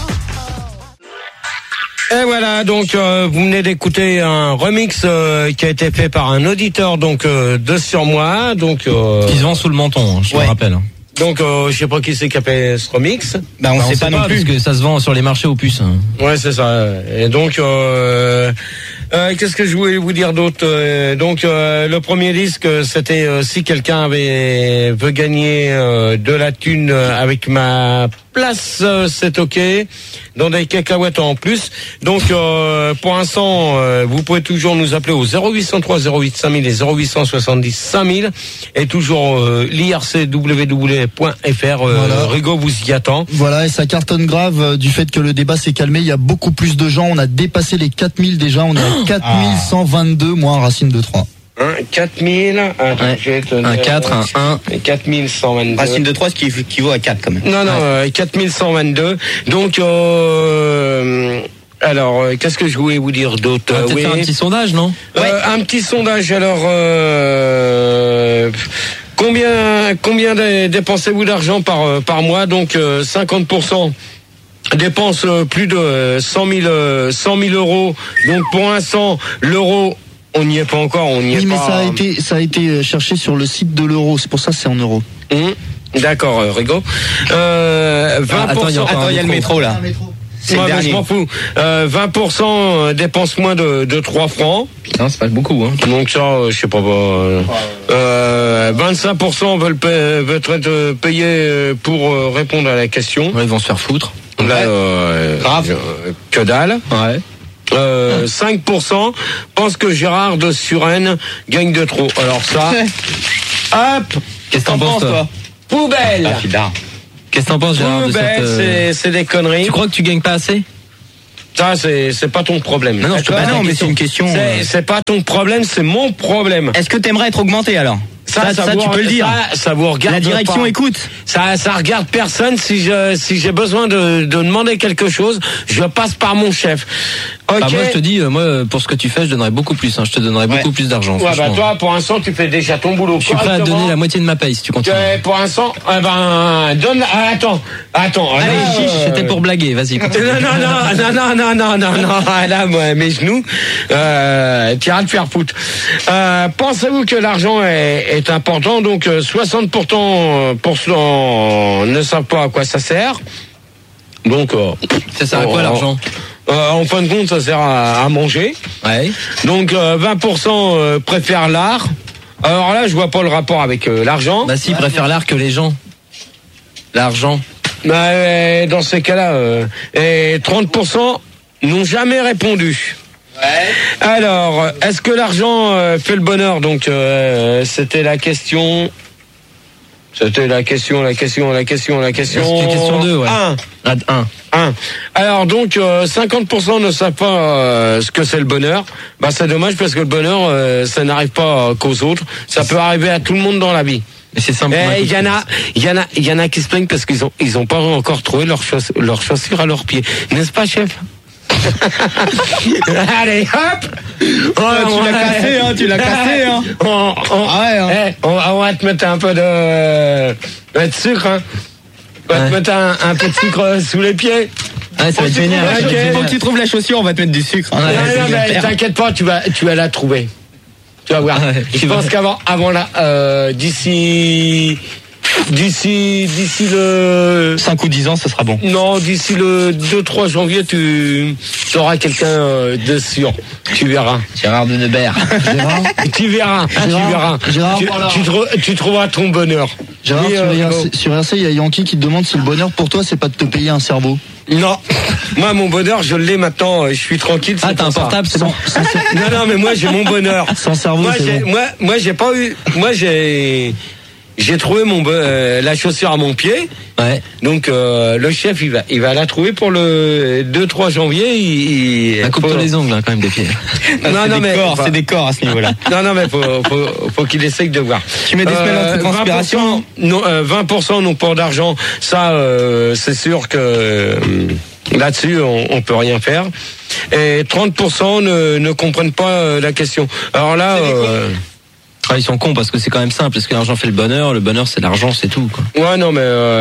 Et voilà, donc vous venez d'écouter un remix qui a été fait par un auditeur donc de Sur Moi, donc qui se vend sous le menton, je me rappelle. Donc je sais pas qui c'est qui a fait ce remix. On sait pas non plus parce que ça se vend sur les marchés aux puces. Ouais, c'est ça. Et donc qu'est-ce que je voulais vous dire d'autre? Donc le premier disque, c'était si quelqu'un veut gagner de la thune avec ma place, c'est ok. Dans des cacahuètes en plus. Donc pour l'instant, vous pouvez toujours nous appeler au 0803 08 5000 et 0870 5000 et toujours l'IRCW.fr. Voilà. Rigaud vous y attend. Voilà, et ça cartonne grave du fait que le débat s'est calmé. Il y a beaucoup plus de gens. On a dépassé les 4000 déjà. On est à 4122, moins Racine de 3. 4000, un 4, un 1. 4122. Racine de 3, ce qui équivaut à 4 quand même. Non, 4122. Donc, alors, qu'est-ce que je voulais vous dire d'autre? On va peut-être faire un petit sondage, non? Un petit sondage, alors, combien dépensez-vous d'argent par mois? Donc, 50% dépense plus de 100 000 euros. Donc, pour l'instant, l'euro, on n'y est pas encore, Oui, mais ça a été cherché sur le site de l'euro, c'est pour ça que c'est en euros. D'accord, Rigaud. 20%. Attends, il y a le métro là. C'est Ouais, le mais dernier. je m'en fous. 20% dépense moins de 3 francs. Non, c'est pas beaucoup, hein. Donc ça, je sais pas. 25% veulent être payés pour répondre à la question. Ouais, ils vont se faire foutre. Là, Grave. que dalle. Ouais. 5% pensent que Gérard de Suresnes gagne de trop. Alors ça, hop, Qu'est-ce que t'en penses, toi? poubelle. Ah, filard. Qu'est-ce que t'en penses, Gérard, de Poubelle, cette, c'est des conneries. Tu crois que tu gagnes pas assez? Ça, c'est pas ton problème. Non, je te Bah pose la non, mais question. c'est une question. C'est pas ton problème, c'est mon problème. Est-ce que t'aimerais être augmenté alors? Ça, tu peux le dire. Ça vous regarde La direction pas. écoute. Ça regarde personne. Si j'ai besoin de demander quelque chose, je passe par mon chef. Ok. Bah, moi, je te dis, moi, pour ce que tu fais, je donnerais beaucoup plus, hein. Je te donnerais beaucoup plus d'argent. Ouais, bah franchement. toi, pour l'instant, tu fais déjà ton boulot. Je suis prêt à te donner la moitié de ma paye si tu continues. Pour l'instant, donne. Attends. Allez, chiche, c'était pour blaguer, vas-y. continue. Non. Là, moi, mes genoux, tu iras te faire foutre. Pensez-vous que l'argent est important? Donc, 60% ne savent pas à quoi ça sert. Donc, Ça sert à quoi l'argent? En fin de compte, ça sert à manger. Ouais. Donc, 20% préfèrent l'art. Alors là, je vois pas le rapport avec l'argent. Bah si, ils préfèrent l'art que les gens. L'argent. Dans ces cas-là, et 30% n'ont jamais répondu. Ouais. Alors, est-ce que l'argent fait le bonheur? Donc, c'était la question. C'était la question. C'est une question 2, ouais. 1. Alors donc 50% ne savent pas ce que c'est le bonheur. Bah c'est dommage parce que le bonheur ça n'arrive pas qu'aux autres. Ça peut arriver à tout le monde dans la vie. Mais c'est simple. Il y en a qui se plaignent parce qu'ils ont pas encore trouvé leurs chaussures à leurs pieds. N'est-ce pas, chef? Allez, hop! Tu l'as cassé, hein. On va te mettre un peu de sucre, hein. On va te mettre un peu de sucre sous les pieds. Ouais, ça va être génial. Faut que tu trouves la chaussure, on va te mettre du sucre. Non, mais t'inquiète pas, tu vas la trouver. Tu vas voir. Ouais, Je pense qu'avant d'ici le 5 ou 10 ans, ce sera bon. Non, d'ici le 2-3 janvier, tu auras quelqu'un de sûr. Tu verras. Gérard de Nebert. Tu verras. Gérard, Tu trouveras ton bonheur. Gérard, sur RC, il y a Yankee qui te demande si le bonheur pour toi, c'est pas de te payer un cerveau. Non. Moi, mon bonheur, je l'ai maintenant. Je suis tranquille. Ah, t'as un portable, c'est bon. Non, mais moi, j'ai mon bonheur. Sans cerveau, c'est bon. Moi, j'ai pas eu. Moi, j'ai trouvé la chaussure à mon pied. Ouais. Donc le chef il va la trouver pour le 2-3 janvier. Coupe-toi les ongles hein, quand même des pieds. C'est des corps à ce niveau-là. Non mais faut qu'il essaye de voir. Tu mets des semelles d'anti-transpiration. 20% n'ont pas d'argent. Ça c'est sûr que là-dessus on peut rien faire. Et 30% ne comprennent pas la question. Alors là. Ils sont cons parce que c'est quand même simple. Est-ce que l'argent fait le bonheur c'est l'argent, c'est tout quoi. Ouais non mais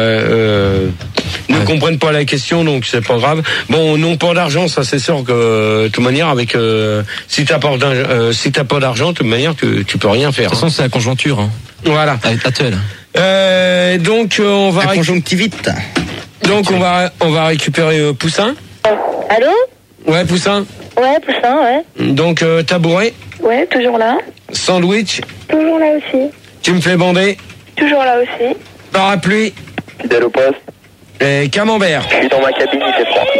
ne comprennent pas la question donc c'est pas grave. Bon non pas d'argent ça c'est sûr que de toute manière avec si t'as pas d'argent de toute manière tu peux rien faire. De toute façon c'est la conjoncture. Hein. Voilà. Actuelle. Donc on va la conjonctivite. Donc on va récupérer Poussin. Allô? Ouais Poussin. Ouais, Poussin, ouais. Donc tabouret. Ouais, toujours là. Sandwich. Toujours là aussi. Tu me fais bander. Toujours là aussi. Parapluie. Fidèle au poste. Et camembert. Je suis dans ma cabine, il fait froid.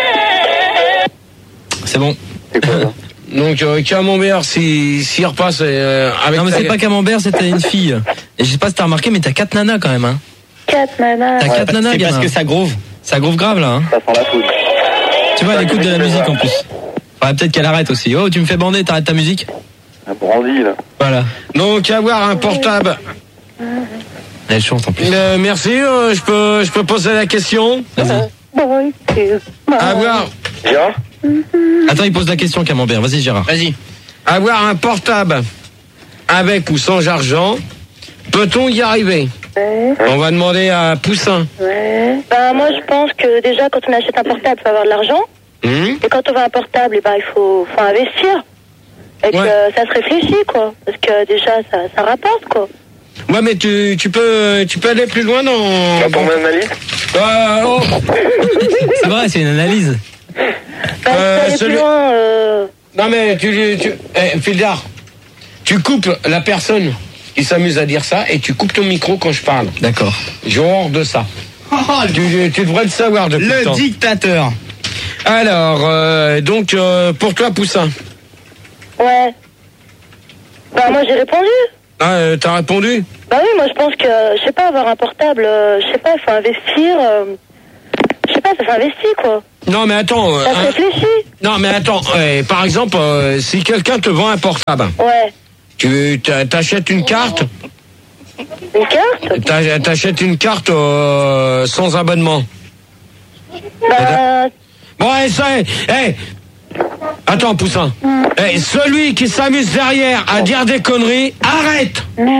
C'est bon. C'est quoi ça? Donc camembert s'il repasse avec. Non mais c'est pas camembert, c'était une fille. Et je sais pas si t'as remarqué mais t'as 4 nanas quand même hein. 4 nanas. T'as 4 nanas C'est gamin. parce que ça groove. Ça groove grave là hein. Ça sent la foudre. Tu vois elle écoute de la musique en plus. Faudrait peut-être qu'elle arrête aussi. Oh tu me fais bander, t'arrêtes ta musique. Un brandy là. Voilà. Donc avoir un portable. Elle chante en plus. Merci. Je peux poser la question. Vas-y. Avoir Gérard? Attends il pose la question camembert. Vas-y Gérard. Vas-y. Avoir un portable avec ou sans argent, peut-on y arriver? Ouais. On va demander à Poussin. Ouais. Ben, moi, je pense que déjà, quand on achète un portable, il faut avoir de l'argent. Et quand on veut un portable, ben, il faut investir. Et que ça se réfléchit, quoi. Parce que déjà, ça rapporte, quoi. Ouais, mais tu peux aller plus loin dans. Pas pour même ma liste? C'est vrai, c'est une analyse. Plus loin, Non mais Fildar, tu coupes la personne qui s'amuse à dire ça et tu coupes ton micro quand je parle. D'accord. J'ai horreur de ça. Tu devrais le savoir depuis le temps. Le dictateur. Alors, donc, pour toi, Poussin. Ouais. Bah, moi, j'ai répondu. Ah, t'as répondu? Bah oui, moi, je pense que, je sais pas, avoir un portable, je sais pas, il faut investir. Je sais pas, ça s'investit, quoi. Non, mais attends. Ça se réfléchit. Non, mais attends. Par exemple, si quelqu'un te vend un portable. Ouais. Tu t'achètes une carte. Une carte? T'achètes une carte sans abonnement. Bah... Bon, ça est. Attends, Poussin. Celui qui s'amuse derrière à dire des conneries, arrête.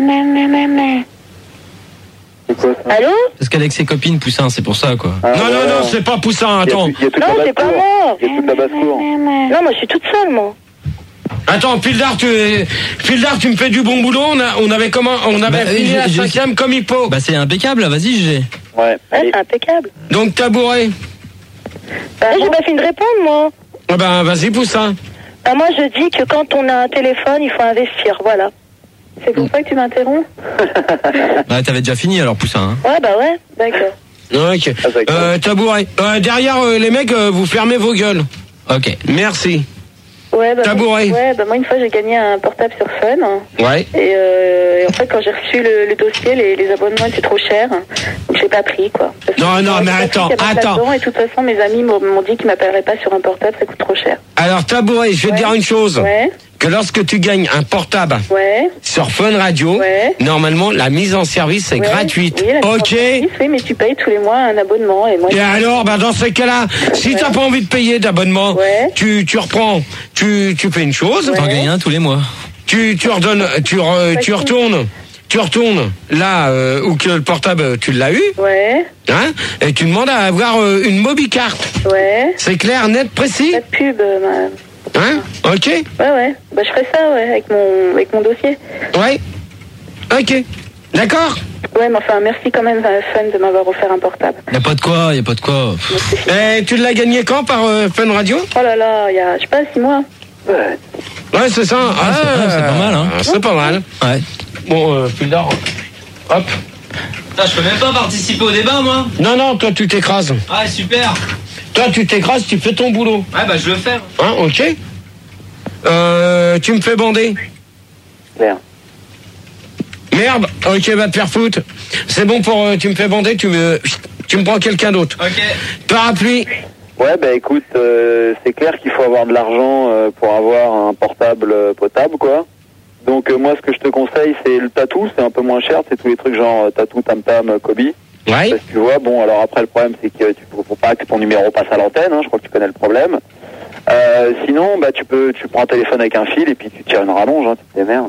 Allô? Parce qu'avec ses copines, Poussin, c'est pour ça, quoi. Non, c'est pas Poussin, attends. Non, c'est pas moi. Il y a toute la basse-cour. Non, moi, je suis toute seule, moi. Attends, Fildar, tu me fais du bon boulot. On avait fini la 5e comme il faut. Bah c'est impeccable, là, vas-y, GG. Ouais. C'est impeccable. Donc tabouret. Bah, j'ai pas fini de répondre, moi. Ah ben, vas-y, Poussin. Bah, moi, je dis que quand on a un téléphone, il faut investir, voilà. C'est pour ça que tu m'interromps? Bah t'avais déjà fini, alors, Poussin. Hein. Ouais, bah ouais, d'accord. Ok. Tabouret. Derrière, les mecs, vous fermez vos gueules. Ok. Merci. Ouais, bah, Tabouret. Moi, une fois, j'ai gagné un portable sur Fun. Ouais. Et en fait, quand j'ai reçu le dossier, les abonnements étaient trop chers. Donc, j'ai pas pris, quoi. Non, mais attends. Et de toute façon, mes amis m'ont dit qu'ils m'appelleraient pas sur un portable, ça coûte trop cher. Alors, Tabouret, je vais te dire une chose. Ouais. Que lorsque tu gagnes un portable sur Fun Radio, normalement, la mise en service est gratuite. Oui, ok. Oui, mais tu payes tous les mois un abonnement. Et alors, dans ce cas-là, si t'as pas envie de payer d'abonnement, tu reprends, tu fais une chose. T'en gagnes un tous les mois. Tu redonnes, tu retournes là où que le portable tu l'as eu. Ouais. Hein, et tu demandes à avoir une mobicarte. Ouais. C'est clair, net, précis. Pas de pub. Hein? Ok. Ouais. Bah je ferai ça, avec mon dossier. Ouais. Ok. D'accord. Ouais, mais enfin, merci quand même, Fun, de m'avoir offert un portable. Y'a pas de quoi. Tu l'as gagné quand par Fun Radio? Oh là là, il y a, je sais pas, 6 mois. Ouais, c'est ça. C'est pas mal, hein. C'est pas mal. Ouais. Bon, Fildar. Hop. Putain, je peux même pas participer au débat, moi. Non, toi, tu t'écrases. Ah, super. Toi, tu t'écrases, tu fais ton boulot. Ouais, bah, je le fais. Hein, ok. Tu me fais bander. Merde, ok, va te faire foutre. C'est bon pour... tu me fais bander, tu me prends quelqu'un d'autre. Ok. Parapluie. Ouais, bah écoute, c'est clair qu'il faut avoir de l'argent pour avoir un portable potable, quoi. Donc moi, ce que je te conseille, c'est le tatou, c'est un peu moins cher, c'est tous les trucs genre tatou, tam-tam, Kobe. Ouais. Parce que tu vois, bon, alors après, le problème, c'est que faut pas que ton numéro passe à l'antenne, hein, je crois que tu connais le problème. Sinon, bah tu prends un téléphone avec un fil et puis tu tires une rallonge, hein, tu te démerdes.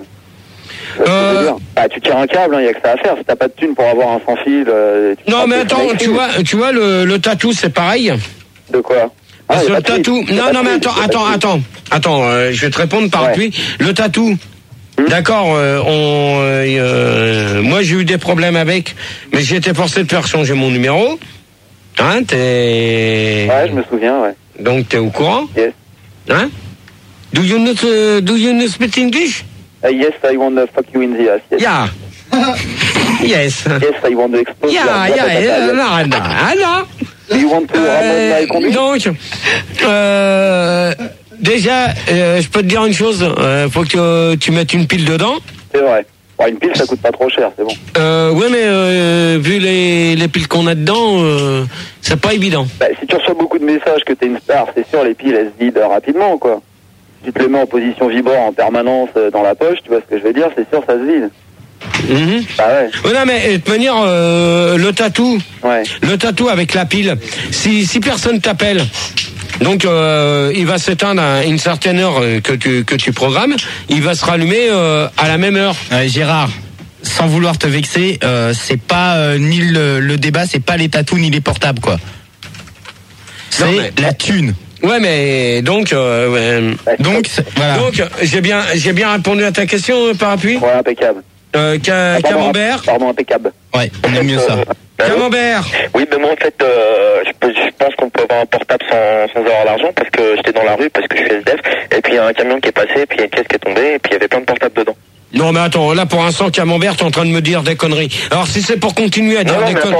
Tu tires un câble, il n'y a que ça à faire. Si t'as pas de thune pour avoir un sans fil... non, mais attends, tu vois le tatou, c'est pareil. De quoi? Parce que le tatou... Non, mais attends, je vais te répondre parapluie. Le tatou... D'accord, moi j'ai eu des problèmes avec, mais j'ai été forcé de faire changer mon numéro. Hein, Ouais, je me souviens, ouais. Donc t'es au courant? Yes. Hein? Do you not speak English? Yes, I want to fuck you in the ass. Yes. Yeah. Yes. Yes, I want to expose. Yeah. Do you want to donc, déjà, je peux te dire une chose, faut que tu mettes une pile dedans. C'est vrai. Bon, une pile, ça coûte pas trop cher, c'est bon. Ouais, mais vu les piles qu'on a dedans, c'est pas évident. Bah, si tu reçois beaucoup de messages que t'es une star, c'est sûr, les piles, elles se vident rapidement, quoi. Si tu te les mets en position vibrant en permanence dans la poche, tu vois ce que je veux dire, c'est sûr, ça se vide. Bah ouais. Non, mais de toute manière, le tatou avec la pile, si personne t'appelle, donc il va s'éteindre à une certaine heure que tu programmes, il va se rallumer à la même heure. Gérard, sans vouloir te vexer, c'est pas ni le débat, c'est pas les tatous ni les portables, quoi. C'est la thune. Ouais, mais donc voilà. Donc j'ai bien répondu à ta question, parapluie. Ouais, impeccable. Camembert. Pardon, impeccable. Ouais, on aime mieux ça. Camembert. Oui, mais moi en fait, je pense qu'on peut avoir un portable sans avoir l'argent parce que j'étais dans la rue, parce que je suis SDF, et puis il y a un camion qui est passé, et puis il y a une caisse qui est tombée, et puis il y avait plein de portables dedans. Non mais attends, là pour l'instant Camembert, t'es en train de me dire des conneries. Alors si c'est pour continuer à dire des conneries...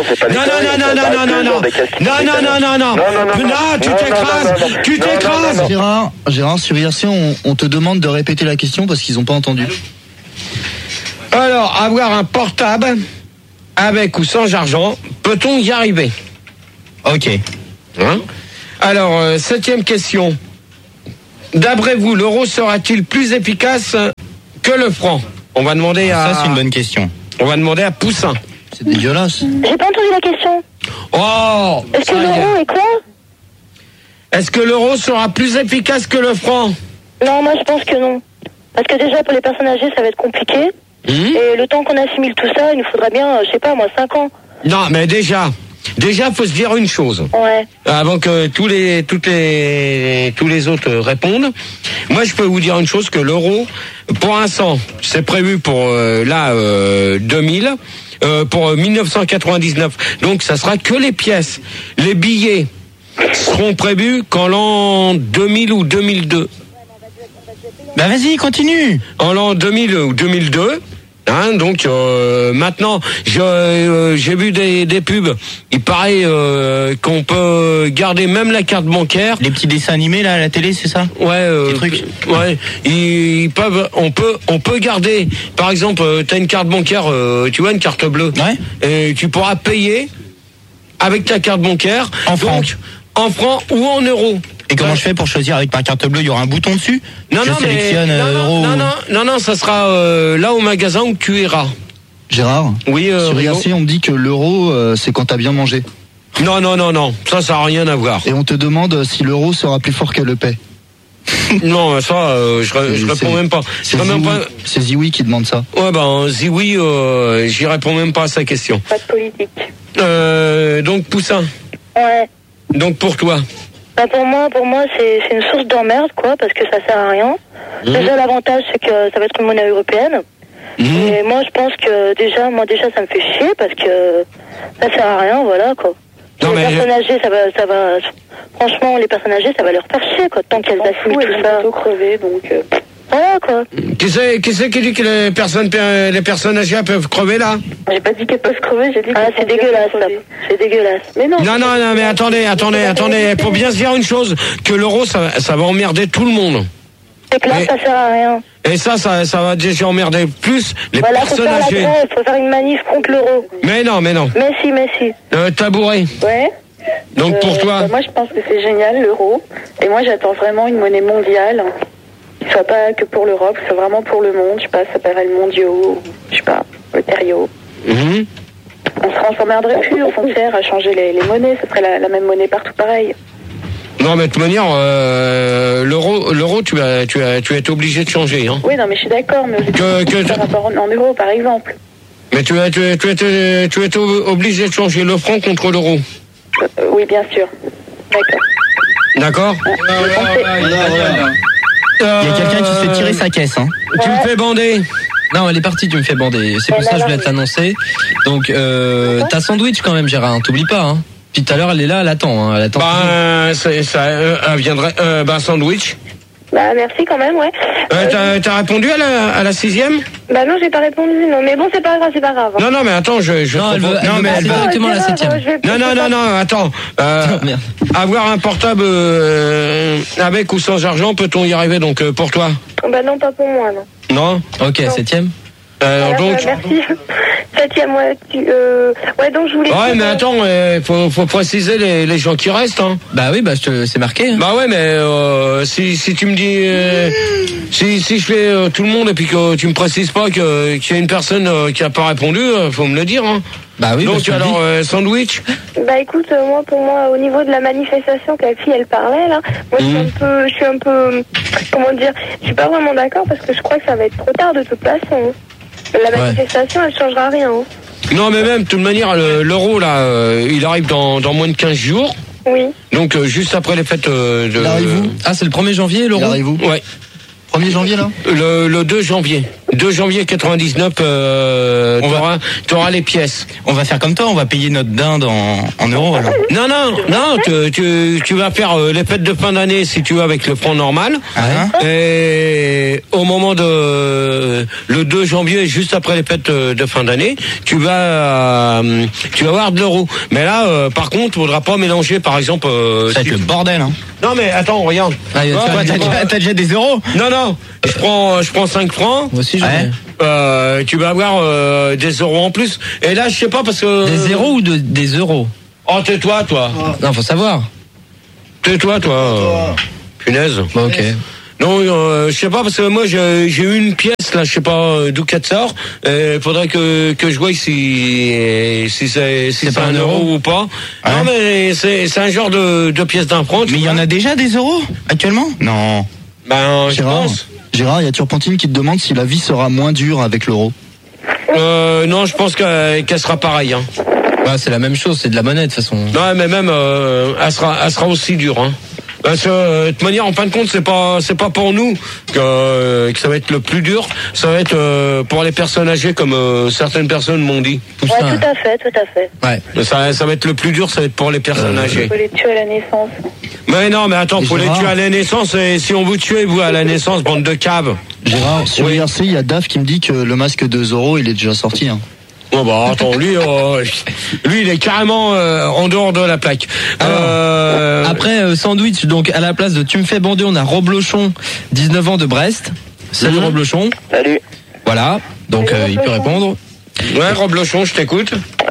Non, tu t'écrases. Gérard, sur IRC, on te demande de répéter la question parce qu'ils n'ont pas entendu. Alors, avoir un portable avec ou sans argent, peut-on y arriver? Ok. Hein? Alors, 7e question. D'après vous, l'euro sera-t-il plus efficace que le franc? On va demander à... Ça, c'est une bonne question. On va demander à Poussin. C'est dégueulasse. J'ai pas entendu la question. Oh! Est-ce que l'euro est quoi? Est-ce que l'euro sera plus efficace que le franc? Non, moi je pense que non. Parce que déjà pour les personnes âgées, ça va être compliqué. Et le temps qu'on assimile tout ça, il nous faudra bien, je sais pas moi, 5 ans. Non, mais déjà, faut se dire une chose. Ouais. Avant que tous les autres répondent. Moi, je peux vous dire une chose, que l'euro, pour l'instant, c'est prévu pour 2000, pour 1999. Donc, ça sera que les pièces. Les billets seront prévus qu'en l'an 2000 ou 2002. Bah vas-y, continue. En l'an 2000 ou 2002. Hein, donc maintenant j'ai vu des pubs. Il paraît qu'on peut garder même la carte bancaire. Les petits dessins animés là à la télé, c'est ça? Ouais. Des trucs. Ouais. On peut garder. Par exemple, t'as une carte bancaire, tu vois, une carte bleue. Ouais. Et tu pourras payer avec ta carte bancaire. En francs. En francs ou en euros. Et comment je fais pour choisir avec ma carte bleue? Il y aura un bouton dessus? Non, je sélectionne euro. Non, ça sera là au magasin où tu iras. Gérard? Oui, sur IRC, on me dit que l'euro, c'est quand t'as bien mangé. Non. Ça n'a rien à voir. Et on te demande si l'euro sera plus fort que le paix. Non, ça, je réponds même pas. C'est Zioui qui demande ça. Ouais, Zioui, j'y réponds même pas à sa question. Pas de politique. Donc, Poussin. Ouais. Donc, pour toi? Bah pour moi c'est une source d'emmerde quoi, parce que ça sert à rien. Déjà l'avantage c'est que ça va être une monnaie européenne. Et moi je pense que déjà ça me fait chier parce que ça sert à rien, voilà quoi. Les personnes âgées ça va franchement les personnes âgées ça va leur faire chier quoi, tant qu'elles assimilent tout ça. Elles vont crever donc voilà quoi. Qui c'est qui dit que les personnes âgées peuvent crever là? J'ai pas dit qu'elles peuvent crever, j'ai dit que c'est dégueulasse ça. C'est dégueulasse. Mais non. Non, mais attendez, faut bien se dire une chose, que l'euro ça va emmerder tout le monde. C'est que là ça sert à rien. Et ça va déjà emmerder plus les personnes âgées. Il faut faire une manif contre l'euro. Mais non. Mais si. Tabouret. Ouais. Donc pour toi? Moi je pense que c'est génial l'euro. Et moi j'attends vraiment une monnaie mondiale. Qui soit pas que pour l'Europe, soit vraiment pour le monde. Je sais pas, ça s'appellerait le mondiaux, je sais pas, le terrio. On s'emmerderait plus aux frontières à changer les monnaies. Ce serait la même monnaie partout pareil. Non, mais de toute manière, l'euro, tu vas être obligé de changer, hein. Oui, non, mais je suis d'accord, mais par rapport en euros, par exemple. Mais tu vas être obligé de changer le franc contre l'euro. Oui, bien sûr. D'accord. Il y a quelqu'un qui se fait tirer sa caisse, hein. Tu me fais bander. Non, elle est partie, tu me fais bander. C'est pour ça que je voulais te l'annoncer. Donc, t'as sandwich quand même, Gérard, t'oublies pas, hein. Puis tout à l'heure, elle est là, elle attend, hein. Elle attend. Elle viendrait. Sandwich. Bah merci quand même, ouais. T'as répondu à la 6e? Bah non, j'ai pas répondu, non. Mais bon, c'est pas grave. Non, mais attends, non, elle veut directement la 7e. Non, attends. Avoir un portable avec ou sans argent, peut-on y arriver donc pour toi? Bah non, pas pour moi, non. Non? Ok, 7e. Donc. Merci. 7e, ouais, donc je voulais. Ouais, mais attends, faut préciser les gens qui restent, hein. Bah oui, c'est marqué. Hein. Bah ouais, mais si tu me dis, si je fais tout le monde et puis que tu me précises pas qu'il y a une personne qui a pas répondu, faut me le dire, hein. Bah oui. Donc alors sandwich. Bah écoute, pour moi, au niveau de la manifestation que la fille elle parlait là, moi je suis un peu, comment dire, je suis pas vraiment d'accord parce que je crois que ça va être trop tard de toute façon. La manifestation, elle changera rien. Hein. Non, mais même, de toute manière, l'euro, là, il arrive dans moins de 15 jours. Oui. Donc, juste après les fêtes de... Il arrive où? Ah, c'est le 1er janvier, l'euro? Il arrive où? Ouais. 1er janvier, là? Le 2 janvier. 2 janvier 99, t'auras les pièces. On va faire comme toi, on va payer notre dinde en euros alors. Non, tu vas faire les fêtes de fin d'année si tu veux avec le franc normal. Et au moment de le 2 janvier, juste après les fêtes de fin d'année, tu vas avoir de l'euro. Mais là, par contre, il faudra pas mélanger, par exemple. Ça va être le bordel, hein. Non mais attends, regarde. T'as déjà des euros? Non, je prends 5 francs. Moi aussi, tu vas avoir des euros en plus. Et là, je sais pas parce que. Des zéros ou des euros? Oh, tais-toi, toi. Non, faut savoir. Tais-toi, toi. Punaise. Bon, ok. Non, je sais pas parce que moi j'ai eu une pièce là, je sais pas d'où qu'elle sort. Faudrait que je voie si c'est un euro ou pas. Ouais. Non mais c'est un genre de pièce d'un franc. Mais il y en a déjà des euros actuellement? Non. Ben je pense. Gérard, il y a Turpentine qui te demande si la vie sera moins dure avec l'euro. Non, je pense qu'elle sera pareille. Hein. Ouais, c'est la même chose, c'est de la monnaie de toute façon. Non, mais même elle sera aussi dure. Hein. Parce que de toute manière, en fin de compte, c'est pas pour nous que ça va être le plus dur. Ça va être pour les personnes âgées, comme certaines personnes m'ont dit. Tout à fait. Ouais. Ça va être le plus dur, ça va être pour les personnes âgées. Faut les tuer à la naissance. Mais non, mais attends, faut les tuer à la naissance. Et si on vous tuez, vous à la naissance, bande de caves. Gérard, sur IRC, il y a Dave qui me dit que le masque de Zorro, il est déjà sorti. Hein. Oh bah attends, lui il est carrément en dehors de la plaque. Après sandwich, donc à la place de tu me fais bander, on a Roblochon, 19 ans de Brest. Salut Roblochon. Salut. Voilà, donc il peut répondre. Ouais, Roblochon, je t'écoute.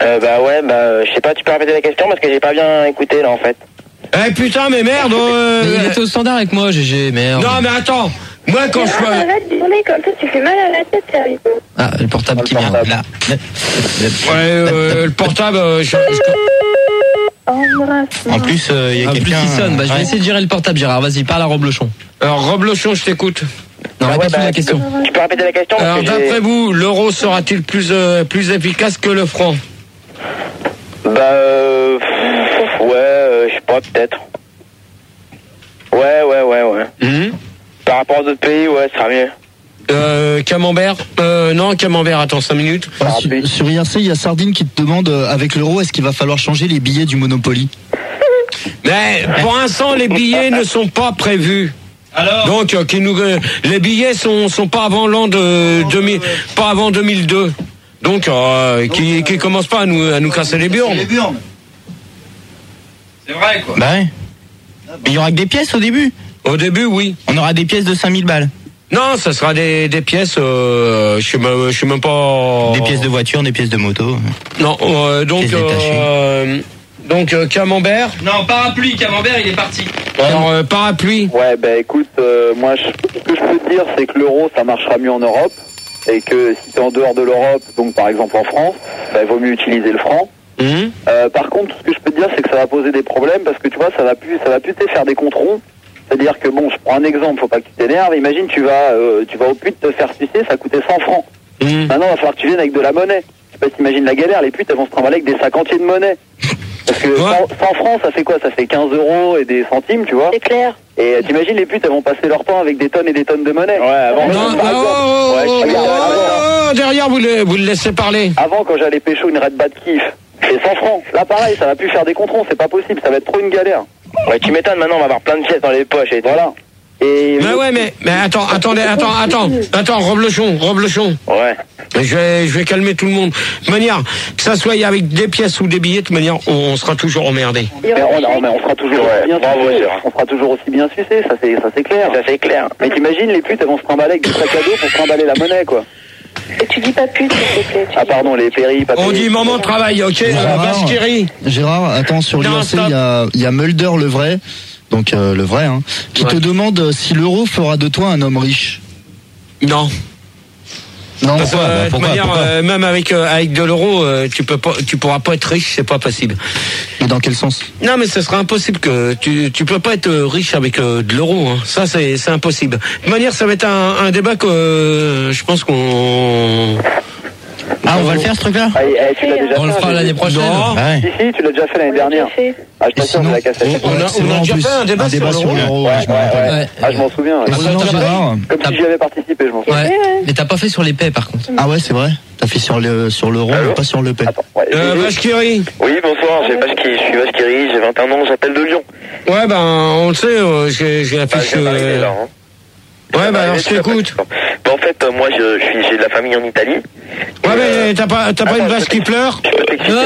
Je sais pas, tu peux répéter la question parce que j'ai pas bien écouté là en fait. Eh putain, mais merde. Mais il était au standard avec moi, GG, merde. Non mais attends. Moi quand je fais... Arrête de tourner comme ça, tu fais mal à la tête, sérieux. Ah, le portable qui vient là. Ouais, le portable, En plus, il y a quelqu'un qui sonne. Bah, je vais essayer de gérer le portable, Gérard. Vas-y, parle à Roblochon. Alors Roblochon, je t'écoute. Non, répète la question. Tu peux répéter la question? Alors d'après vous, l'euro sera-t-il plus efficace que le franc? Ouais, je sais pas, peut-être. Ouais. Par rapport aux autres pays, ouais, ça sera mieux. Camembert non, Camembert, attends 5 minutes. Sur IRC, il y a Sardine qui te demande, avec l'euro, est-ce qu'il va falloir changer les billets du Monopoly? Mais pour l'instant, les billets ne sont pas prévus. Alors donc, les billets sont pas avant l'an de 2000, pas avant 2002. Donc, qui commence pas à nous casser les burnes. C'est vrai, quoi. Bah ouais. Mais il y aura que des pièces au début. Au début, oui. On aura des pièces de 5000 balles. Non, ça sera des pièces, je sais même pas... Des pièces de voiture, des pièces de moto. Non, donc Camembert. Non, parapluie, Camembert, il est parti. Alors, parapluie. Ouais, bah écoute, moi, ce que je peux te dire, c'est que l'euro, ça marchera mieux en Europe. Et que si t'es en dehors de l'Europe, donc par exemple en France, bah, il vaut mieux utiliser le franc. Par contre, ce que je peux te dire, c'est que ça va poser des problèmes parce que tu vois, ça va plus te faire des contrôles. C'est-à-dire que bon, je prends un exemple, faut pas que tu t'énerves. Imagine, tu vas au pute te faire sucer, ça coûtait 100 francs. Maintenant, il va falloir que tu viennes avec de la monnaie. Je sais pas si t'imagines la galère, les putes, elles vont se trimballer avec des 50 de monnaie. Parce que 100 francs, ça fait quoi? Ça fait 15 euros et des centimes, tu vois. C'est clair. Et t'imagines, les putes, elles vont passer leur temps avec des tonnes et des tonnes de monnaie. Ouais, avant. Derrière, vous le laissez parler. Avant, quand j'allais pécho une Red Bat Kiff, c'est 100 francs. Là, pareil, ça va plus faire des contrôles, c'est pas possible, ça va être trop une galère. Ouais, tu m'étonnes, maintenant on va avoir plein de pièces dans les poches et voilà. Et mais ouais, mais attends, Roblochon. Ouais. Je vais calmer tout le monde. De manière, que ça soit avec des pièces ou des billets, de manière, on sera toujours emmerdé. Mais on sera toujours on sera toujours aussi bien sucé, ça c'est clair. Ça c'est clair. Mais t'imagines, les putes, elles vont se trimballer avec du sac à dos pour trimballer la monnaie, quoi. Et tu dis pas pute, s'il te plaît. Ah pardon, les péris, pas on dit maman de travail, ok. Gérard, attends, sur l'IRC, il y a Mulder le vrai, donc le vrai, hein, qui te demande si l'euro fera de toi un homme riche. Non. Non, parce que de toute manière, même avec de l'euro, tu pourras pas être riche, c'est pas possible. Et dans quel sens? Non, mais ce sera impossible que tu peux pas être riche avec de l'euro. Hein. Ça, c'est impossible. De toute manière, ça va être un débat que je pense qu'on. Ah, on va pas le faire ce truc-là? Tu l'as déjà On le fera l'année prochaine. Si, tu l'as déjà fait l'année dernière. Ah, je t'assure, je la cassette. On a déjà fait un débat sur l'euro. Ouais. Ah, je m'en souviens. Comme si j'y avais participé, je m'en souviens. Mais t'as pas fait sur l'épée par contre. Ah ouais, c'est vrai. T'as fait sur l'euro, mais pas sur l'épée. Vachkiri. Oui, bonsoir, je suis Vachkiri, j'ai 21 ans, j'appelle de Lyon. Ouais, ben, on le sait, j'ai affiché. Ouais, bah alors je t'écoute. En fait, moi, j'ai de la famille en Italie. Ouais, mais t'as pas une vache qui pleure? Je peux t'expliquer.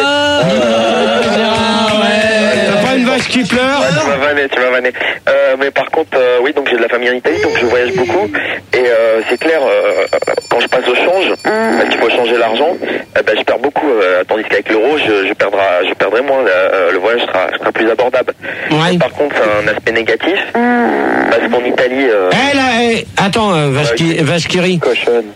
T'as pas une vache qui pleure? Tu m'as vanné. Mais par contre, oui, donc j'ai de la famille en Italie, donc je voyage beaucoup. Et c'est clair, quand je passe au change, parce qu'il faut changer l'argent, je perds beaucoup. Tandis qu'avec l'euro, je perdrai moins. Le voyage sera plus abordable. Ouais. Par contre, c'est un aspect négatif. Parce qu'en Italie... attends, Vachkiri. Cochonne.